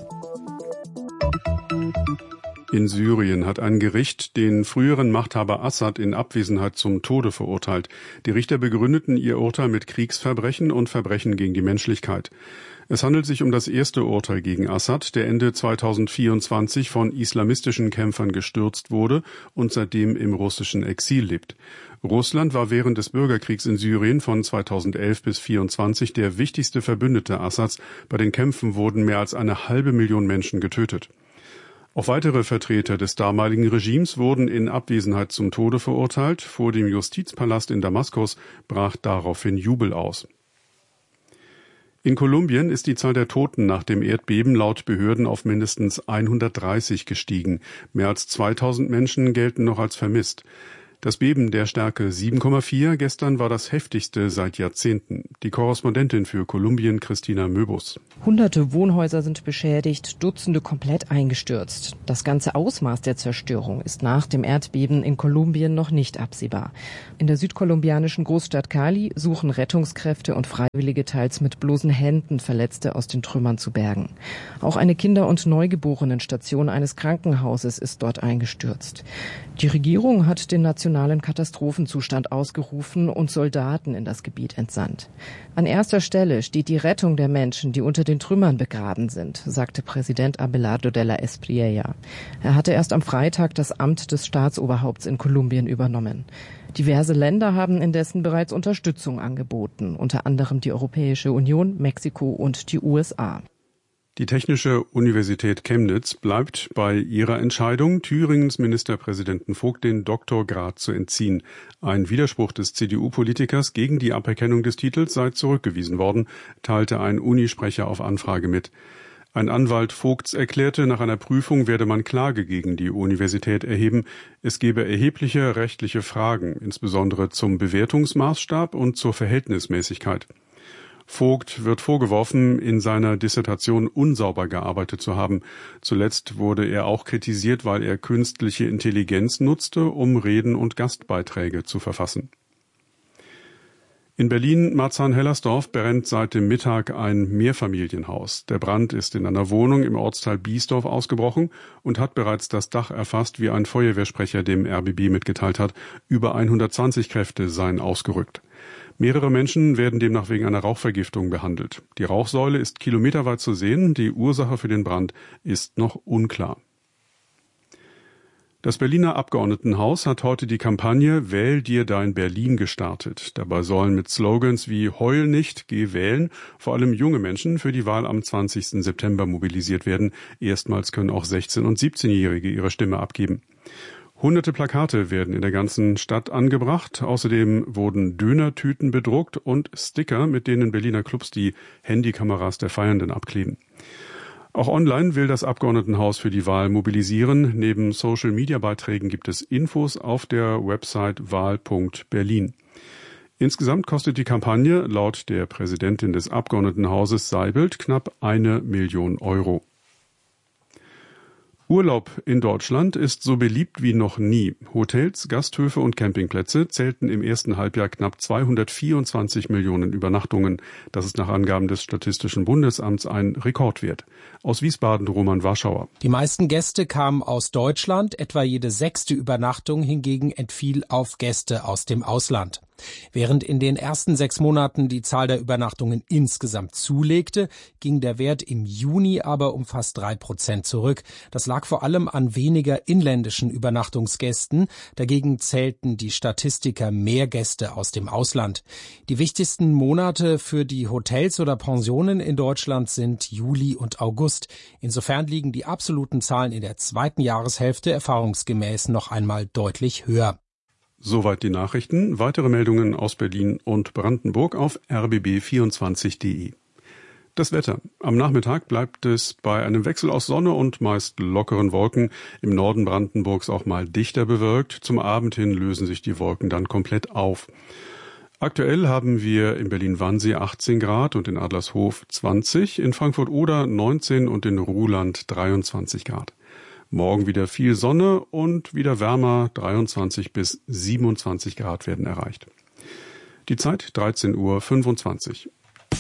S11: In Syrien hat ein Gericht den früheren Machthaber Assad in Abwesenheit zum Tode verurteilt. Die Richter begründeten ihr Urteil mit Kriegsverbrechen und Verbrechen gegen die Menschlichkeit. Es handelt sich um das erste Urteil gegen Assad, der Ende zweitausendvierundzwanzig von islamistischen Kämpfern gestürzt wurde und seitdem im russischen Exil lebt. Russland war während des Bürgerkriegs in Syrien von zweitausendelf bis vierundzwanzig der wichtigste Verbündete Assads. Bei den Kämpfen wurden mehr als eine halbe Million Menschen getötet. Auch weitere Vertreter des damaligen Regimes wurden in Abwesenheit zum Tode verurteilt. Vor dem Justizpalast in Damaskus brach daraufhin Jubel aus. In Kolumbien ist die Zahl der Toten nach dem Erdbeben laut Behörden auf mindestens hundertdreißig gestiegen. Mehr als zweitausend Menschen gelten noch als vermisst. Das Beben der Stärke sieben Komma vier gestern war das heftigste seit Jahrzehnten. Die Korrespondentin für Kolumbien, Christina Möbus.
S2: Hunderte Wohnhäuser sind beschädigt, Dutzende komplett eingestürzt. Das ganze Ausmaß der Zerstörung ist nach dem Erdbeben in Kolumbien noch nicht absehbar. In der südkolumbianischen Großstadt Cali suchen Rettungskräfte und Freiwillige teils mit bloßen Händen Verletzte aus den Trümmern zu bergen. Auch eine Kinder- und Neugeborenenstation eines Krankenhauses ist dort eingestürzt. Die Regierung hat den nationalen Katastrophenzustand ausgerufen und Soldaten in das Gebiet entsandt. An erster Stelle steht die Rettung der Menschen, die unter den Trümmern begraben sind, sagte Präsident Abelardo de la Espriella. Er hatte erst am Freitag das Amt des Staatsoberhaupts in Kolumbien übernommen. Diverse Länder haben indessen bereits Unterstützung angeboten, unter anderem die Europäische Union, Mexiko und die U S A.
S11: Die Technische Universität Chemnitz bleibt bei ihrer Entscheidung, Thüringens Ministerpräsidenten Vogt den Doktorgrad zu entziehen. Ein Widerspruch des C D U-Politikers gegen die Aberkennung des Titels sei zurückgewiesen worden, teilte ein Unisprecher auf Anfrage mit. Ein Anwalt Vogts erklärte, nach einer Prüfung werde man Klage gegen die Universität erheben. Es gebe erhebliche rechtliche Fragen, insbesondere zum Bewertungsmaßstab und zur Verhältnismäßigkeit. Vogt wird vorgeworfen, in seiner Dissertation unsauber gearbeitet zu haben. Zuletzt wurde er auch kritisiert, weil er künstliche Intelligenz nutzte, um Reden und Gastbeiträge zu verfassen. In Berlin-Marzahn-Hellersdorf brennt seit dem Mittag ein Mehrfamilienhaus. Der Brand ist in einer Wohnung im Ortsteil Biesdorf ausgebrochen und hat bereits das Dach erfasst, wie ein Feuerwehrsprecher dem R B B mitgeteilt hat. Über hundertzwanzig Kräfte seien ausgerückt. Mehrere Menschen werden demnach wegen einer Rauchvergiftung behandelt. Die Rauchsäule ist kilometerweit zu sehen. Die Ursache für den Brand ist noch unklar. Das Berliner Abgeordnetenhaus hat heute die Kampagne Wähl dir dein Berlin gestartet. Dabei sollen mit Slogans wie Heul nicht, geh wählen vor allem junge Menschen für die Wahl am zwanzigsten September mobilisiert werden. Erstmals können auch sechzehn- und siebzehnjährige ihre Stimme abgeben. Hunderte Plakate werden in der ganzen Stadt angebracht. Außerdem wurden Dönertüten bedruckt und Sticker, mit denen Berliner Clubs die Handykameras der Feiernden abkleben. Auch online will das Abgeordnetenhaus für die Wahl mobilisieren. Neben Social-Media-Beiträgen gibt es Infos auf der Website wahl punkt berlin. Insgesamt kostet die Kampagne laut der Präsidentin des Abgeordnetenhauses Seibelt knapp eine Million Euro. Urlaub in Deutschland ist so beliebt wie noch nie. Hotels, Gasthöfe und Campingplätze zählten im ersten Halbjahr knapp zweihundertvierundzwanzig Millionen Übernachtungen. Das ist nach Angaben des Statistischen Bundesamts ein Rekordwert. Aus Wiesbaden Roman Warschauer.
S1: Die meisten Gäste kamen aus Deutschland, etwa jede sechste Übernachtung hingegen entfiel auf Gäste aus dem Ausland. Während in den ersten sechs Monaten die Zahl der Übernachtungen insgesamt zulegte, ging der Wert im Juni aber um fast drei Prozent zurück. Das lag vor allem an weniger inländischen Übernachtungsgästen. Dagegen zählten die Statistiker mehr Gäste aus dem Ausland. Die wichtigsten Monate für die Hotels oder Pensionen in Deutschland sind Juli und August. Insofern liegen die absoluten Zahlen in der zweiten Jahreshälfte erfahrungsgemäß noch einmal deutlich höher.
S11: Soweit die Nachrichten. Weitere Meldungen aus Berlin und Brandenburg auf r b b vierundzwanzig punkt d e. Das Wetter. Am Nachmittag bleibt es bei einem Wechsel aus Sonne und meist lockeren Wolken. Im Norden Brandenburgs auch mal dichter bewölkt. Zum Abend hin lösen sich die Wolken dann komplett auf. Aktuell haben wir in Berlin-Wannsee achtzehn Grad und in Adlershof zwanzig, in Frankfurt-Oder neunzehn und in Ruhland dreiundzwanzig Grad. Morgen wieder viel Sonne und wieder wärmer, dreiundzwanzig bis siebenundzwanzig Grad werden erreicht. Die Zeit dreizehn Uhr fünfundzwanzig.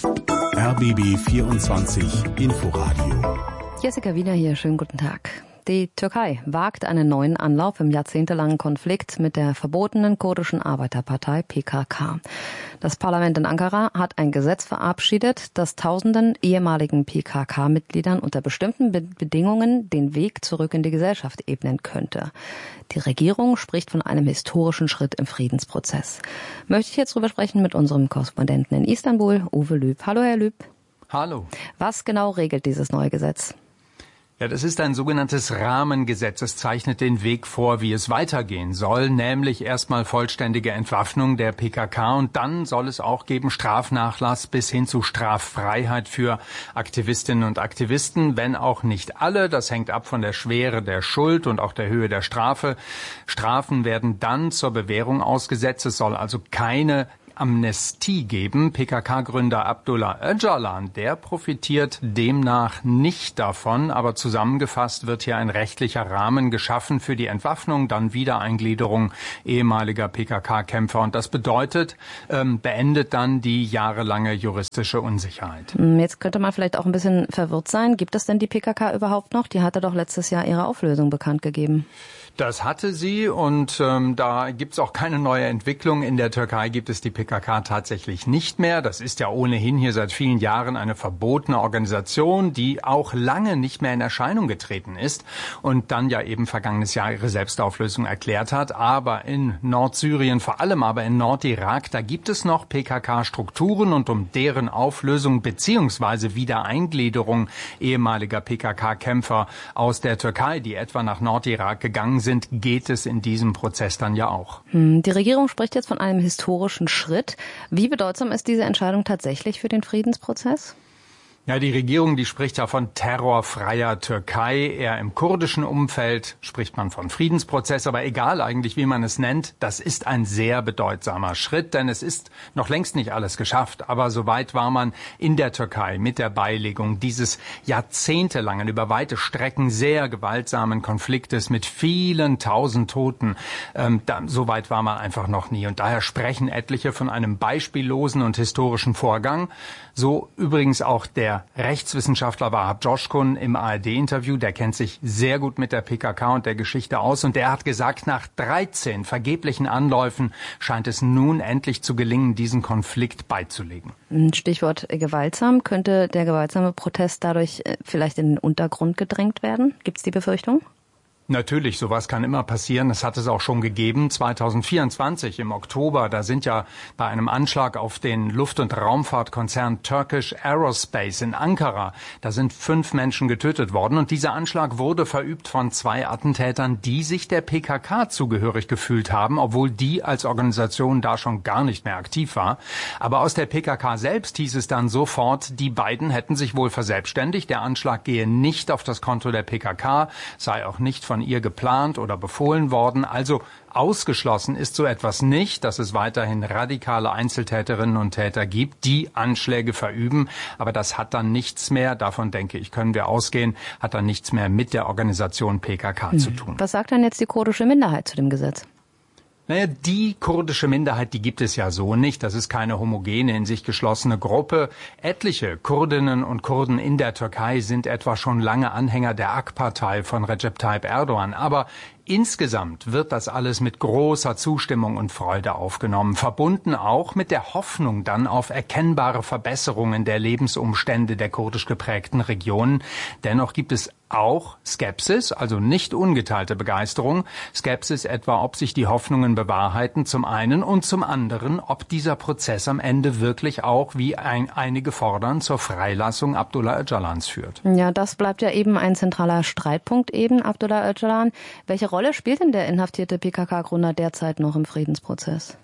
S3: R B B vierundzwanzig Inforadio.
S10: Jessica Wiener hier, schönen guten Tag. Die Türkei wagt einen neuen Anlauf im jahrzehntelangen Konflikt mit der verbotenen kurdischen Arbeiterpartei P K K. Das Parlament in Ankara hat ein Gesetz verabschiedet, das tausenden ehemaligen P K K-Mitgliedern unter bestimmten Be- Bedingungen den Weg zurück in die Gesellschaft ebnen könnte. Die Regierung spricht von einem historischen Schritt im Friedensprozess. Möchte ich jetzt drüber sprechen mit unserem Korrespondenten in Istanbul, Uwe Lüb. Hallo, Herr Lüb.
S4: Hallo.
S10: Was genau regelt dieses neue Gesetz?
S4: Ja, das ist ein sogenanntes Rahmengesetz. Es zeichnet den Weg vor, wie es weitergehen soll, nämlich erstmal vollständige Entwaffnung der P K K und dann soll es auch geben Strafnachlass bis hin zu Straffreiheit für Aktivistinnen und Aktivisten, wenn auch nicht alle. Das hängt ab von der Schwere der Schuld und auch der Höhe der Strafe. Strafen werden dann zur Bewährung ausgesetzt. Es soll also keine Amnestie geben. P K K-Gründer Abdullah Öcalan, der profitiert demnach nicht davon, aber zusammengefasst wird hier ein rechtlicher Rahmen geschaffen für die Entwaffnung, dann Wiedereingliederung ehemaliger P K K-Kämpfer und das bedeutet, ähm, beendet dann die jahrelange juristische Unsicherheit.
S10: Jetzt könnte man vielleicht auch ein bisschen verwirrt sein. Gibt es denn die P K K überhaupt noch? Die hatte doch letztes Jahr ihre Auflösung bekannt gegeben.
S4: Das hatte sie und ähm, da gibt es auch keine neue Entwicklung. In der Türkei gibt es die P K K tatsächlich nicht mehr. Das ist ja ohnehin hier seit vielen Jahren eine verbotene Organisation, die auch lange nicht mehr in Erscheinung getreten ist und dann ja eben vergangenes Jahr ihre Selbstauflösung erklärt hat. Aber in Nordsyrien, vor allem aber in Nordirak, da gibt es noch P K K-Strukturen und um deren Auflösung beziehungsweise Wiedereingliederung ehemaliger P K K-Kämpfer aus der Türkei, die etwa nach Nordirak gegangen sind, sind, geht es in diesem Prozess dann ja auch.
S10: Die Regierung spricht jetzt von einem historischen Schritt. Wie bedeutsam ist diese Entscheidung tatsächlich für den Friedensprozess?
S4: Ja, die Regierung, die spricht ja von terrorfreier Türkei. Eher im kurdischen Umfeld spricht man von Friedensprozess. Aber egal eigentlich, wie man es nennt, das ist ein sehr bedeutsamer Schritt. Denn es ist noch längst nicht alles geschafft. Aber soweit war man in der Türkei mit der Beilegung dieses jahrzehntelangen, über weite Strecken sehr gewaltsamen Konfliktes mit vielen tausend Toten. Ähm, da, soweit war man einfach noch nie. Und daher sprechen etliche von einem beispiellosen und historischen Vorgang. So übrigens auch der Rechtswissenschaftler Wahab Coşkun im A R D-Interview, der kennt sich sehr gut mit der P K K und der Geschichte aus und der hat gesagt, nach dreizehn vergeblichen Anläufen scheint es nun endlich zu gelingen, diesen Konflikt beizulegen.
S10: Stichwort gewaltsam. Könnte der gewaltsame Protest dadurch vielleicht in den Untergrund gedrängt werden? Gibt es die Befürchtung?
S4: Natürlich, sowas kann immer passieren. Das hat es auch schon gegeben. zweitausendvierundzwanzig im Oktober, da sind ja bei einem Anschlag auf den Luft- und Raumfahrtkonzern Turkish Aerospace in Ankara, da sind fünf Menschen getötet worden. Und dieser Anschlag wurde verübt von zwei Attentätern, die sich der P K K zugehörig gefühlt haben, obwohl die als Organisation da schon gar nicht mehr aktiv war. Aber aus der P K K selbst hieß es dann sofort, die beiden hätten sich wohl verselbstständigt. Der Anschlag gehe nicht auf das Konto der P K K, sei auch nicht von ihr geplant oder befohlen worden. Also ausgeschlossen ist so etwas nicht, dass es weiterhin radikale Einzeltäterinnen und Täter gibt, die Anschläge verüben. Aber das hat dann nichts mehr, davon denke ich, können wir ausgehen, hat dann nichts mehr mit der Organisation P K K hm. zu tun.
S10: Was sagt denn jetzt die kurdische Minderheit zu dem Gesetz?
S4: Naja, die kurdische Minderheit, die gibt es ja so nicht. Das ist keine homogene, in sich geschlossene Gruppe. Etliche Kurdinnen und Kurden in der Türkei sind etwa schon lange Anhänger der A K P-Partei von Recep Tayyip Erdogan. Aber insgesamt wird das alles mit großer Zustimmung und Freude aufgenommen, verbunden auch mit der Hoffnung dann auf erkennbare Verbesserungen der Lebensumstände der kurdisch geprägten Regionen. Dennoch gibt es auch Skepsis, also nicht ungeteilte Begeisterung. Skepsis etwa, ob sich die Hoffnungen bewahrheiten zum einen und zum anderen, ob dieser Prozess am Ende wirklich auch, wie ein, einige fordern, zur Freilassung Abdullah Öcalans führt.
S10: Ja, das bleibt ja eben ein zentraler Streitpunkt eben, Abdullah Öcalan. Welche Rolle spielt denn der inhaftierte P K K-Gründer derzeit noch im Friedensprozess?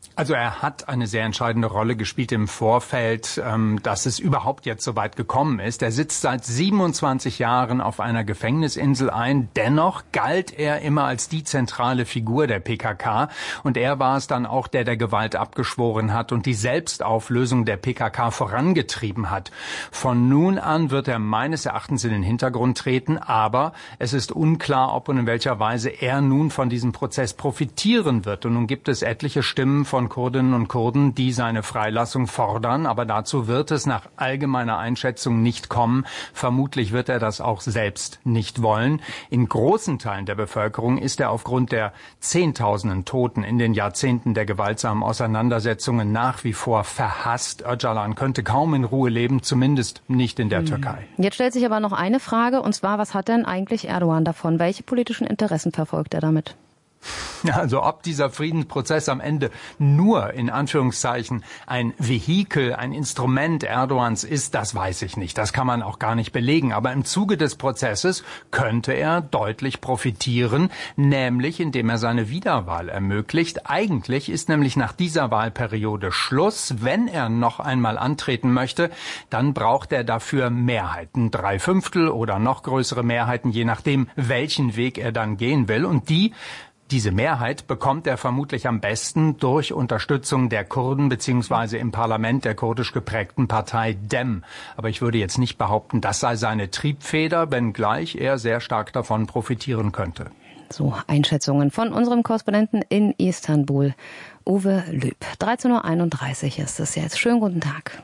S4: Also er hat eine sehr entscheidende Rolle gespielt im Vorfeld, ähm, dass es überhaupt jetzt so weit gekommen ist. Er sitzt seit siebenundzwanzig Jahren auf einer Gefängnisinsel ein. Dennoch galt er immer als die zentrale Figur der P K K. Und er war es dann auch, der der Gewalt abgeschworen hat und die Selbstauflösung der P K K vorangetrieben hat. Von nun an wird er meines Erachtens in den Hintergrund treten. Aber es ist unklar, ob und in welcher Weise er nun von diesem Prozess profitieren wird. Und nun gibt es etliche Stimmen von Kurdinnen und Kurden, die seine Freilassung fordern. Aber dazu wird es nach allgemeiner Einschätzung nicht kommen. Vermutlich wird er das auch selbst nicht wollen. In großen Teilen der Bevölkerung ist er aufgrund der Zehntausenden Toten in den Jahrzehnten der gewaltsamen Auseinandersetzungen nach wie vor verhasst. Öcalan könnte kaum in Ruhe leben, zumindest nicht in der mhm. Türkei.
S10: Jetzt stellt sich aber noch eine Frage, und zwar, was hat denn eigentlich Erdogan davon? Welche politischen Interessen verfolgt er damit?
S4: Also ob dieser Friedensprozess am Ende nur in Anführungszeichen ein Vehikel, ein Instrument Erdogans ist, das weiß ich nicht. Das kann man auch gar nicht belegen. Aber im Zuge des Prozesses könnte er deutlich profitieren, nämlich indem er seine Wiederwahl ermöglicht. Eigentlich ist nämlich nach dieser Wahlperiode Schluss. Wenn er noch einmal antreten möchte, dann braucht er dafür Mehrheiten. Drei Fünftel oder noch größere Mehrheiten, je nachdem, welchen Weg er dann gehen will. Und die Diese Mehrheit bekommt er vermutlich am besten durch Unterstützung der Kurden beziehungsweise im Parlament der kurdisch geprägten Partei Dem. Aber ich würde jetzt nicht behaupten, das sei seine Triebfeder, wenngleich er sehr stark davon profitieren könnte.
S10: So Einschätzungen von unserem Korrespondenten in Istanbul, Uwe Lüb. dreizehn Uhr einunddreißig ist es jetzt. Schönen guten Tag.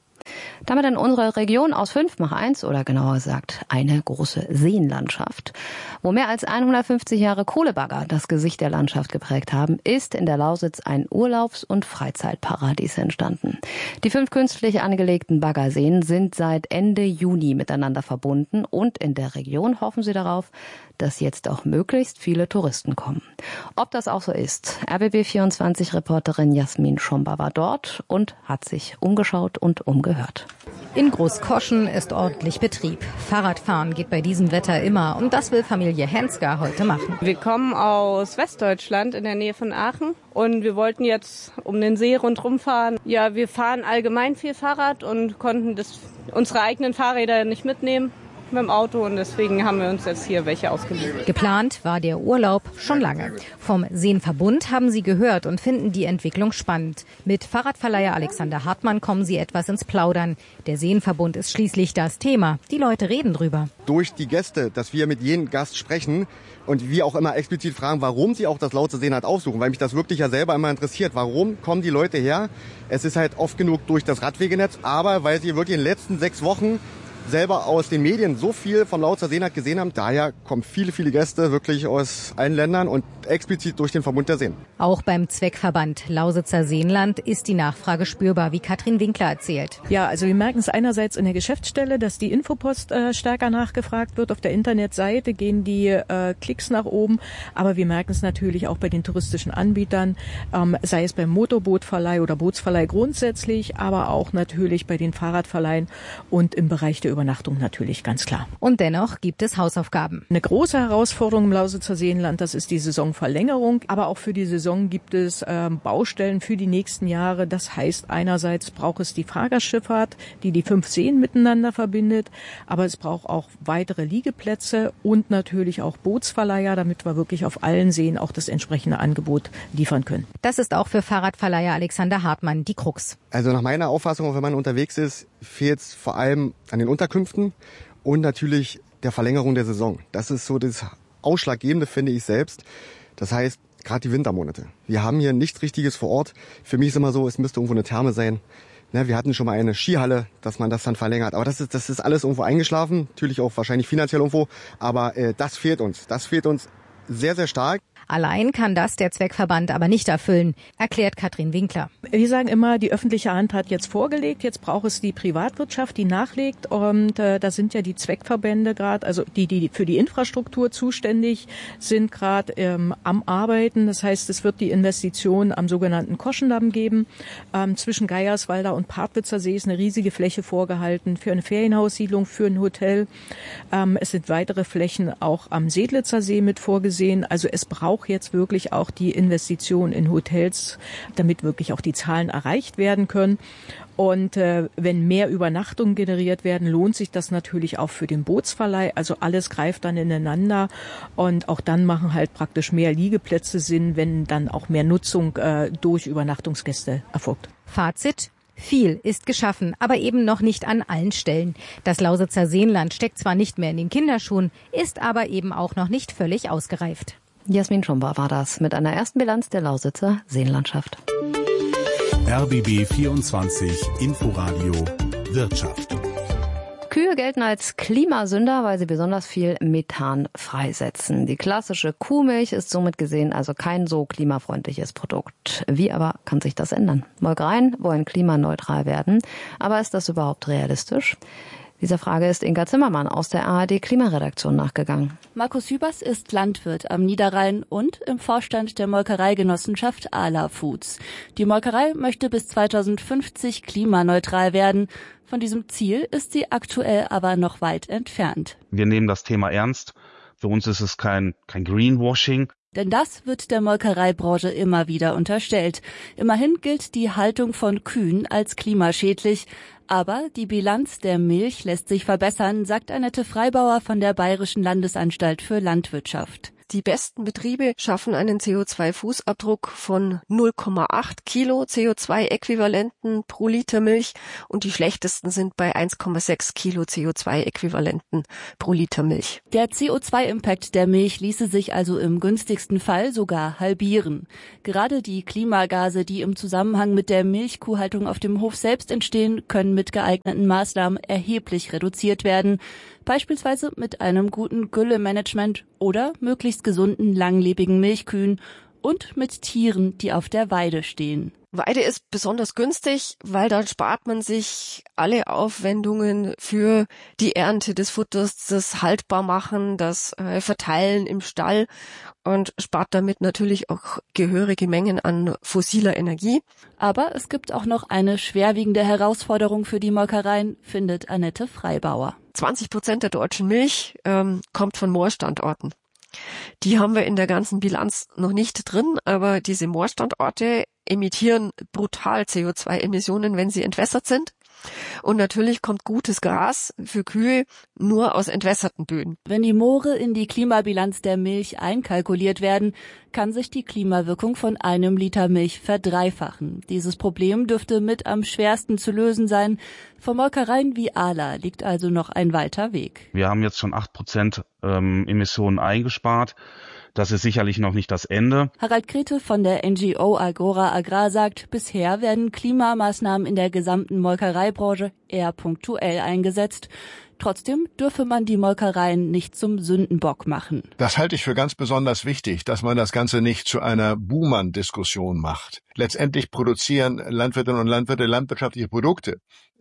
S10: Damit in unserer Region aus fünf mach eins oder genauer gesagt eine große Seenlandschaft. Wo mehr als hundertfünfzig Jahre Kohlebagger das Gesicht der Landschaft geprägt haben, ist in der Lausitz ein Urlaubs- und Freizeitparadies entstanden. Die fünf künstlich angelegten Baggerseen sind seit Ende Juni miteinander verbunden und in der Region hoffen sie darauf, dass jetzt auch möglichst viele Touristen kommen. Ob das auch so ist, R B B vierundzwanzig-Reporterin Jasmin Schomba war dort und hat sich umgeschaut und umgehört.
S5: In Großkoschen ist ordentlich Betrieb. Fahrradfahren geht bei diesem Wetter immer und das will Familie Hensker heute machen.
S6: Wir kommen aus Westdeutschland in der Nähe von Aachen und wir wollten jetzt um den See rundherum fahren. Ja, wir fahren allgemein viel Fahrrad und konnten das, unsere eigenen Fahrräder nicht mitnehmen mit dem Auto und deswegen haben wir uns jetzt hier welche ausgeliehen.
S5: Geplant war der Urlaub schon lange. Vom Seenverbund haben sie gehört und finden die Entwicklung spannend. Mit Fahrradverleiher Alexander Hartmann kommen sie etwas ins Plaudern. Der Seenverbund ist schließlich das Thema. Die Leute reden drüber.
S7: Durch die Gäste, dass wir mit jedem Gast sprechen und wir auch immer explizit fragen, warum sie auch das Lausitzer Seenland aufsuchen, weil mich das wirklich ja selber immer interessiert. Warum kommen die Leute her? Es ist halt oft genug durch das Radwegenetz, aber weil sie wirklich in den letzten sechs Wochen selber aus den Medien so viel vom Lausitzer Seenland gesehen haben. Daher kommen viele, viele Gäste wirklich aus allen Ländern und explizit durch den Verbund der Seen.
S5: Auch beim Zweckverband Lausitzer Seenland ist die Nachfrage spürbar, wie Katrin Winkler erzählt.
S12: Ja, also wir merken es einerseits in der Geschäftsstelle, dass die Infopost äh, stärker nachgefragt wird. Auf der Internetseite gehen die äh, Klicks nach oben. Aber wir merken es natürlich auch bei den touristischen Anbietern, ähm, sei es beim Motorbootverleih oder Bootsverleih grundsätzlich, aber auch natürlich bei den Fahrradverleihen und im Bereich der Übernachtung natürlich, ganz klar.
S5: Und dennoch gibt es Hausaufgaben.
S12: Eine große Herausforderung im Lausitzer Seenland, das ist die Saisonverlängerung. Aber auch für die Saison gibt es ähm, Baustellen für die nächsten Jahre. Das heißt, einerseits braucht es die Fahrgastschifffahrt, die die fünf Seen miteinander verbindet. Aber es braucht auch weitere Liegeplätze und natürlich auch Bootsverleiher, damit wir wirklich auf allen Seen auch das entsprechende Angebot liefern können.
S5: Das ist auch für Fahrradverleiher Alexander Hartmann die Krux.
S7: Also nach meiner Auffassung, auch wenn man unterwegs ist, fehlt es vor allem an den Unterkünften und natürlich der Verlängerung der Saison. Das ist so das Ausschlaggebende, finde ich selbst. Das heißt, gerade die Wintermonate. Wir haben hier nichts Richtiges vor Ort. Für mich ist immer so, es müsste irgendwo eine Therme sein. Ne, wir hatten schon mal eine Skihalle, dass man das dann verlängert. Aber das ist, das ist alles irgendwo eingeschlafen. Natürlich auch wahrscheinlich finanziell irgendwo. Aber äh, das fehlt uns. Das fehlt uns sehr, sehr stark.
S5: Allein kann das der Zweckverband aber nicht erfüllen, erklärt Katrin Winkler.
S12: Wir sagen immer, die öffentliche Hand hat jetzt vorgelegt, jetzt braucht es die Privatwirtschaft, die nachlegt. Und äh, da sind ja die Zweckverbände gerade, also die, die für die Infrastruktur zuständig sind, gerade ähm, am Arbeiten. Das heißt, es wird die Investition am sogenannten Koschendamm geben. Ähm, zwischen Geierswalder und Partwitzer See ist eine riesige Fläche vorgehalten für eine Ferienhaussiedlung, für ein Hotel. Ähm, es sind weitere Flächen auch am Sedlitzer See mit vorgesehen. Also es braucht braucht jetzt wirklich auch die Investition in Hotels, damit wirklich auch die Zahlen erreicht werden können. Und äh, wenn mehr Übernachtungen generiert werden, lohnt sich das natürlich auch für den Bootsverleih. Also alles greift dann ineinander und auch dann machen halt praktisch mehr Liegeplätze Sinn, wenn dann auch mehr Nutzung äh, durch Übernachtungsgäste erfolgt.
S5: Fazit: Viel ist geschaffen, aber eben noch nicht an allen Stellen. Das Lausitzer Seenland steckt zwar nicht mehr in den Kinderschuhen, ist aber eben auch noch nicht völlig ausgereift.
S10: Jasmin Schumba war das mit einer ersten Bilanz der Lausitzer Seenlandschaft.
S3: R B B vierundzwanzig Inforadio Wirtschaft.
S10: Kühe gelten als Klimasünder, weil sie besonders viel Methan freisetzen. Die klassische Kuhmilch ist somit gesehen also kein so klimafreundliches Produkt. Wie aber kann sich das ändern? Molkereien wollen klimaneutral werden, aber ist das überhaupt realistisch? Dieser Frage ist Inka Zimmermann aus der A R D Klimaredaktion nachgegangen.
S13: Markus Hübers ist Landwirt am Niederrhein und im Vorstand der Molkereigenossenschaft Ala Foods. Die Molkerei möchte bis zweitausendfünfzig klimaneutral werden. Von diesem Ziel ist sie aktuell aber noch weit entfernt.
S14: Wir nehmen das Thema ernst. Für uns ist es kein, kein Greenwashing.
S13: Denn das wird der Molkereibranche immer wieder unterstellt. Immerhin gilt die Haltung von Kühen als klimaschädlich. Aber die Bilanz der Milch lässt sich verbessern, sagt Annette Freibauer von der Bayerischen Landesanstalt für Landwirtschaft.
S16: Die besten Betriebe schaffen einen C O zwei Fußabdruck von null Komma acht Kilo C O zwei Äquivalenten pro Liter Milch und die schlechtesten sind bei eins Komma sechs Kilo C O zwei Äquivalenten pro Liter Milch.
S13: Der C O zwei Impact der Milch ließe sich also im günstigsten Fall sogar halbieren. Gerade die Klimagase, die im Zusammenhang mit der Milchkuhhaltung auf dem Hof selbst entstehen, können mit geeigneten Maßnahmen erheblich reduziert werden. Beispielsweise mit einem guten Güllemanagement oder möglichst gesunden, langlebigen Milchkühen und mit Tieren, die auf der Weide stehen.
S16: Weide ist besonders günstig, weil dann spart man sich alle Aufwendungen für die Ernte des Futters, das Haltbarmachen, das äh, Verteilen im Stall und spart damit natürlich auch gehörige Mengen an fossiler Energie.
S13: Aber es gibt auch noch eine schwerwiegende Herausforderung für die Molkereien, findet Annette Freibauer.
S16: zwanzig Prozent der deutschen Milch ähm, kommt von Moorstandorten. Die haben wir in der ganzen Bilanz noch nicht drin, aber diese Moorstandorte emittieren brutal C O zwei Emissionen, wenn sie entwässert sind. Und natürlich kommt gutes Gras für Kühe nur aus entwässerten Böden.
S13: Wenn die Moore in die Klimabilanz der Milch einkalkuliert werden, kann sich die Klimawirkung von einem Liter Milch verdreifachen. Dieses Problem dürfte mit am schwersten zu lösen sein. Für Molkereien wie Ala liegt also noch ein weiter Weg.
S14: Wir haben jetzt schon acht Prozent ähm, Emissionen eingespart. Das ist sicherlich noch nicht das Ende.
S13: Harald Grete von der N G O Agora Agrar sagt, bisher werden Klimamaßnahmen in der gesamten Molkereibranche eher punktuell eingesetzt. Trotzdem dürfe man die Molkereien nicht zum Sündenbock machen.
S17: Das halte ich für ganz besonders wichtig, dass man das Ganze nicht zu einer Buhmann-Diskussion macht. Letztendlich produzieren Landwirtinnen und Landwirte landwirtschaftliche Produkte,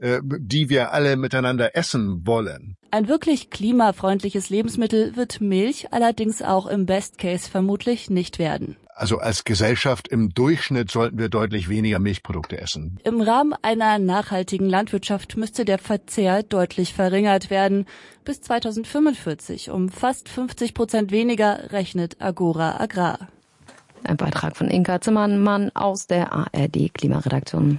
S17: die wir alle miteinander essen wollen.
S13: Ein wirklich klimafreundliches Lebensmittel wird Milch allerdings auch im Best Case vermutlich nicht werden.
S17: Also als Gesellschaft im Durchschnitt sollten wir deutlich weniger Milchprodukte essen.
S13: Im Rahmen einer nachhaltigen Landwirtschaft müsste der Verzehr deutlich verringert werden. Bis zweitausendfünfundvierzig um fast fünfzig Prozent weniger, rechnet Agora Agrar.
S10: Ein Beitrag von Inka Zimmermann aus der A R D Klimaredaktion.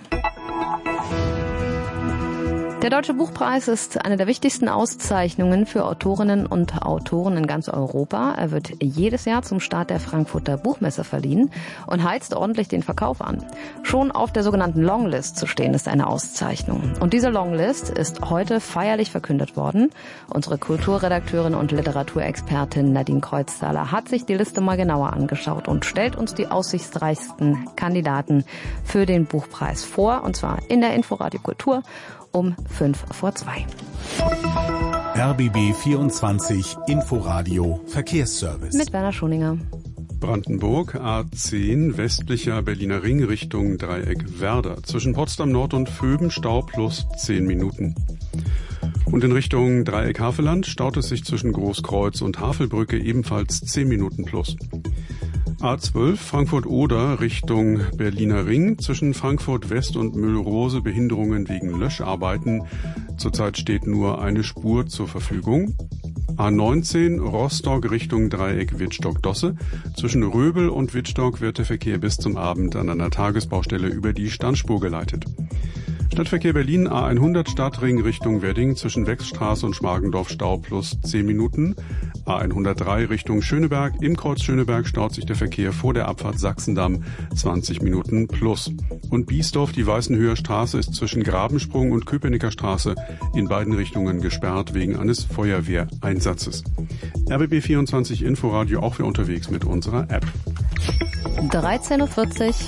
S10: Der Deutsche Buchpreis ist eine der wichtigsten Auszeichnungen für Autorinnen und Autoren in ganz Europa. Er wird jedes Jahr zum Start der Frankfurter Buchmesse verliehen und heizt ordentlich den Verkauf an. Schon auf der sogenannten Longlist zu stehen ist eine Auszeichnung. Und diese Longlist ist heute feierlich verkündet worden. Unsere Kulturredakteurin und Literaturexpertin Nadine Kreuzthaler hat sich die Liste mal genauer angeschaut und stellt uns die aussichtsreichsten Kandidaten für den Buchpreis vor. Und zwar in der Inforadio Kultur um fünf vor zwei.
S3: R B B vierundzwanzig Inforadio Verkehrsservice.
S10: Mit Werner Schoninger.
S11: Brandenburg, A zehn, westlicher Berliner Ring Richtung Dreieck Werder. Zwischen Potsdam Nord und Vöben Stau plus zehn Minuten. Und in Richtung Dreieck Havelland staut es sich zwischen Großkreuz und Havelbrücke ebenfalls zehn Minuten plus. A zwölf Frankfurt-Oder Richtung Berliner Ring. Zwischen Frankfurt West und Müllrose Behinderungen wegen Löscharbeiten. Zurzeit steht nur eine Spur zur Verfügung. A neunzehn Rostock Richtung Dreieck Wittstock-Dosse. Zwischen Röbel und Wittstock wird der Verkehr bis zum Abend an einer Tagesbaustelle über die Standspur geleitet. Stadtverkehr Berlin A hundert Stadtring Richtung Wedding zwischen Wechsstraße und Schmargendorf Stau plus zehn Minuten. A hundertdrei Richtung Schöneberg. Im Kreuz Schöneberg staut sich der Verkehr vor der Abfahrt Sachsendamm zwanzig Minuten plus. Und Biesdorf, die Weißenhöher Straße, ist zwischen Grabensprung und Köpenicker Straße in beiden Richtungen gesperrt wegen eines Feuerwehreinsatzes. R B B vierundzwanzig Inforadio auch für unterwegs mit unserer App.
S10: dreizehn Uhr vierzig.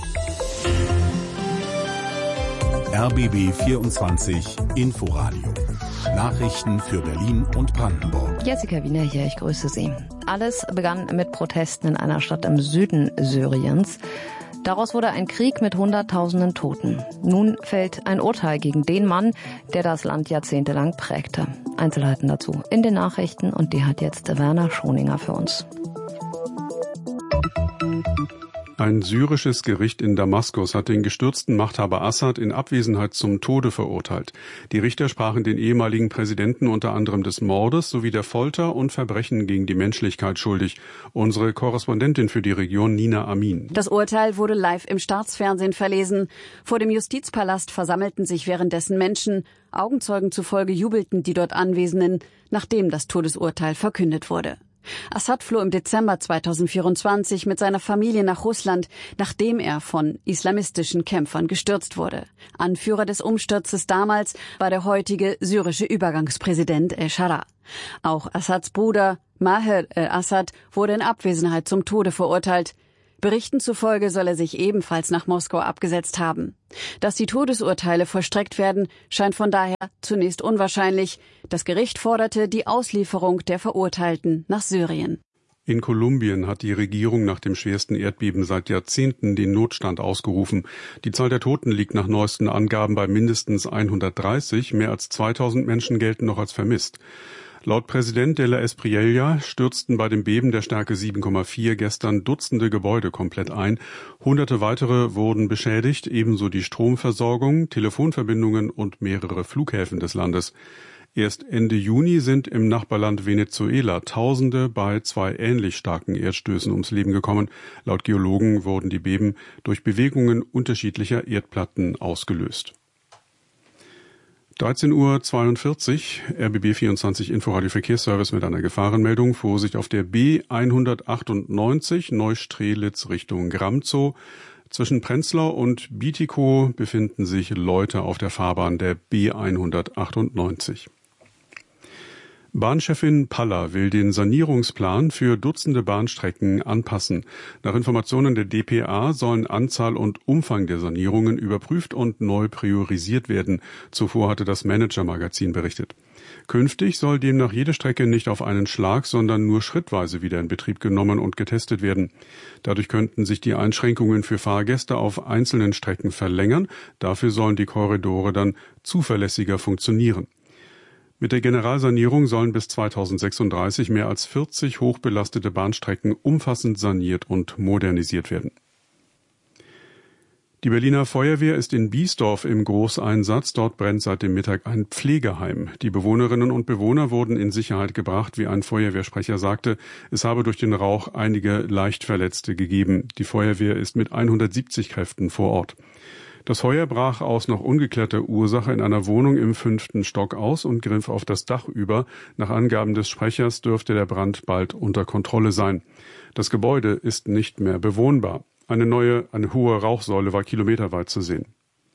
S3: R B B vierundzwanzig Inforadio. Nachrichten für Berlin und Brandenburg.
S10: Jessica Wiener hier, ich grüße Sie. Alles begann mit Protesten in einer Stadt im Süden Syriens. Daraus wurde ein Krieg mit Hunderttausenden Toten. Nun fällt ein Urteil gegen den Mann, der das Land jahrzehntelang prägte. Einzelheiten dazu in den Nachrichten und die hat jetzt Werner Schoninger für uns.
S11: Ein syrisches Gericht in Damaskus hat den gestürzten Machthaber Assad in Abwesenheit zum Tode verurteilt. Die Richter sprachen den ehemaligen Präsidenten unter anderem des Mordes sowie der Folter und Verbrechen gegen die Menschlichkeit schuldig. Unsere Korrespondentin für die Region Nina Amin.
S8: Das Urteil wurde live im Staatsfernsehen verlesen. Vor dem Justizpalast versammelten sich währenddessen Menschen. Augenzeugen zufolge jubelten die dort Anwesenden, nachdem das Todesurteil verkündet wurde. Assad floh im Dezember zweitausendvierundzwanzig mit seiner Familie nach Russland, nachdem er von islamistischen Kämpfern gestürzt wurde. Anführer des Umsturzes damals war der heutige syrische Übergangspräsident El-Shara. Auch Assads Bruder Maher el-Assad wurde in Abwesenheit zum Tode verurteilt. Berichten zufolge soll er sich ebenfalls nach Moskau abgesetzt haben. Dass die Todesurteile vollstreckt werden, scheint von daher zunächst unwahrscheinlich. Das Gericht forderte die Auslieferung der Verurteilten nach Syrien.
S11: In Kolumbien hat die Regierung nach dem schwersten Erdbeben seit Jahrzehnten den Notstand ausgerufen. Die Zahl der Toten liegt nach neuesten Angaben bei mindestens hundertdreißig. Mehr als zweitausend Menschen gelten noch als vermisst. Laut Präsident de la Espriella stürzten bei dem Beben der Stärke sieben Komma vier gestern Dutzende Gebäude komplett ein. Hunderte weitere wurden beschädigt, ebenso die Stromversorgung, Telefonverbindungen und mehrere Flughäfen des Landes. Erst Ende Juni sind im Nachbarland Venezuela Tausende bei zwei ähnlich starken Erdstößen ums Leben gekommen. Laut Geologen wurden die Beben durch Bewegungen unterschiedlicher Erdplatten ausgelöst. dreizehn Uhr zweiundvierzig, R B B vierundzwanzig Inforadio Verkehrsservice mit einer Gefahrenmeldung. Vorsicht auf der B hundertachtundneunzig Neustrelitz Richtung Gramzow. Zwischen Prenzlau und Bietigkow befinden sich Leute auf der Fahrbahn der B hundertachtundneunzig. Bahnchefin Paller will den Sanierungsplan für Dutzende Bahnstrecken anpassen. Nach Informationen der D P A sollen Anzahl und Umfang der Sanierungen überprüft und neu priorisiert werden. Zuvor hatte das Manager-Magazin berichtet. Künftig soll demnach jede Strecke nicht auf einen Schlag, sondern nur schrittweise wieder in Betrieb genommen und getestet werden. Dadurch könnten sich die Einschränkungen für Fahrgäste auf einzelnen Strecken verlängern. Dafür sollen die Korridore dann zuverlässiger funktionieren. Mit der Generalsanierung sollen bis zweitausendsechsunddreißig mehr als vierzig hochbelastete Bahnstrecken umfassend saniert und modernisiert werden. Die Berliner Feuerwehr ist in Biesdorf im Großeinsatz. Dort brennt seit dem Mittag ein Pflegeheim. Die Bewohnerinnen und Bewohner wurden in Sicherheit gebracht. Wie ein Feuerwehrsprecher sagte, es habe durch den Rauch einige Leichtverletzte gegeben. Die Feuerwehr ist mit hundertsiebzig Kräften vor Ort. Das Feuer brach aus noch ungeklärter Ursache in einer Wohnung im fünften Stock aus und griff auf das Dach über. Nach Angaben des Sprechers dürfte der Brand bald unter Kontrolle sein. Das Gebäude ist nicht mehr bewohnbar. Eine neue, eine hohe Rauchsäule war kilometerweit zu sehen.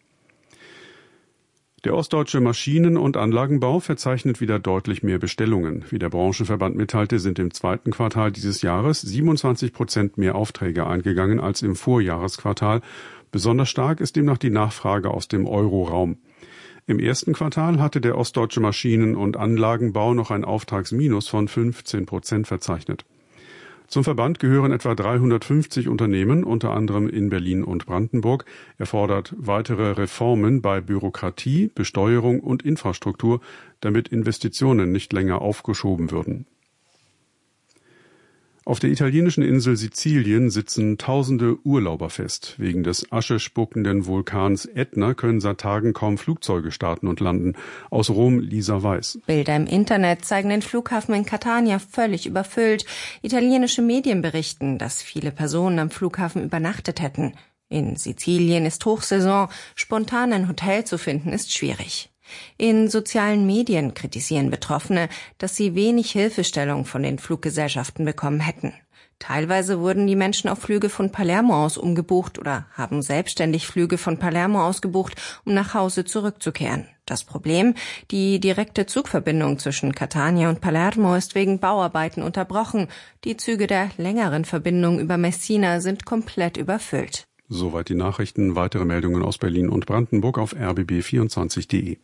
S11: Der ostdeutsche Maschinen- und Anlagenbau verzeichnet wieder deutlich mehr Bestellungen. Wie der Branchenverband mitteilte, sind im zweiten Quartal dieses Jahres siebenundzwanzig Prozent mehr Aufträge eingegangen als im Vorjahresquartal. Besonders stark ist demnach die Nachfrage aus dem Euroraum. Im ersten Quartal hatte der ostdeutsche Maschinen- und Anlagenbau noch ein Auftragsminus von fünfzehn Prozent verzeichnet. Zum Verband gehören etwa dreihundertfünfzig Unternehmen, unter anderem in Berlin und Brandenburg. Er fordert weitere Reformen bei Bürokratie, Besteuerung und Infrastruktur, damit Investitionen nicht länger aufgeschoben würden. Auf der italienischen Insel Sizilien sitzen tausende Urlauber fest. Wegen des aschespuckenden Vulkans Ätna können seit Tagen kaum Flugzeuge starten und landen. Aus Rom Lisa Weiß.
S15: Bilder im Internet zeigen den Flughafen in Catania völlig überfüllt. Italienische Medien berichten, dass viele Personen am Flughafen übernachtet hätten. In Sizilien ist Hochsaison, spontan ein Hotel zu finden ist schwierig. In sozialen Medien kritisieren Betroffene, dass sie wenig Hilfestellung von den Fluggesellschaften bekommen hätten. Teilweise wurden die Menschen auf Flüge von Palermo aus umgebucht oder haben selbstständig Flüge von Palermo aus gebucht, um nach Hause zurückzukehren. Das Problem: Die direkte Zugverbindung zwischen Catania und Palermo ist wegen Bauarbeiten unterbrochen. Die Züge der längeren Verbindung über Messina sind komplett überfüllt.
S11: Soweit die Nachrichten. Weitere Meldungen aus Berlin und Brandenburg auf r b b vierundzwanzig punkt de.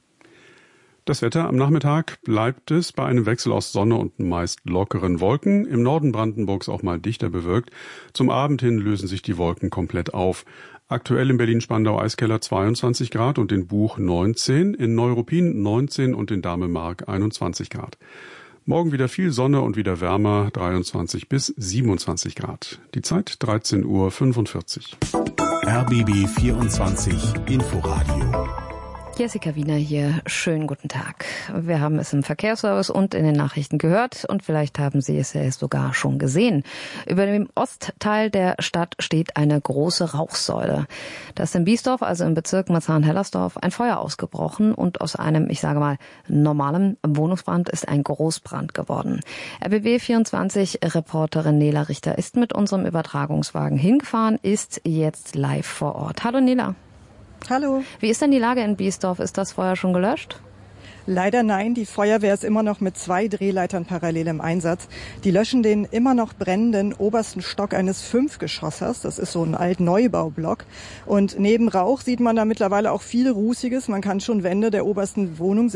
S11: Das Wetter: Am Nachmittag bleibt es bei einem Wechsel aus Sonne und meist lockeren Wolken. Im Norden Brandenburgs auch mal dichter bewölkt. Zum Abend hin lösen sich die Wolken komplett auf. Aktuell in Berlin-Spandau-Eiskeller zweiundzwanzig Grad und in Buch neunzehn, in Neuruppin neunzehn und in Dahlme-Mark einundzwanzig Grad. Morgen wieder viel Sonne und wieder wärmer, dreiundzwanzig bis siebenundzwanzig Grad. Die Zeit dreizehn Uhr fünfundvierzig.
S3: R B B vierundzwanzig Inforadio.
S10: Jessica Wiener hier. Schönen guten Tag. Wir haben es im Verkehrsservice und in den Nachrichten gehört und vielleicht haben Sie es ja sogar schon gesehen. Über dem Ostteil der Stadt steht eine große Rauchsäule. Da ist in Biesdorf, also im Bezirk Marzahn-Hellersdorf, ein Feuer ausgebrochen und aus einem, ich sage mal, normalen Wohnungsbrand ist ein Großbrand geworden. R B B vierundzwanzig Reporterin Nela Richter ist mit unserem Übertragungswagen hingefahren, ist jetzt live vor Ort. Hallo Nela.
S18: Hallo.
S10: Wie ist denn die Lage in Biesdorf? Ist das Feuer schon gelöscht?
S18: Leider nein, die Feuerwehr ist immer noch mit zwei Drehleitern parallel im Einsatz. Die löschen den immer noch brennenden obersten Stock eines Fünfgeschosses. Das ist so ein Altneubau-Block. Und neben Rauch sieht man da mittlerweile auch viel Rußiges. Man kann schon Wände der obersten Wohnung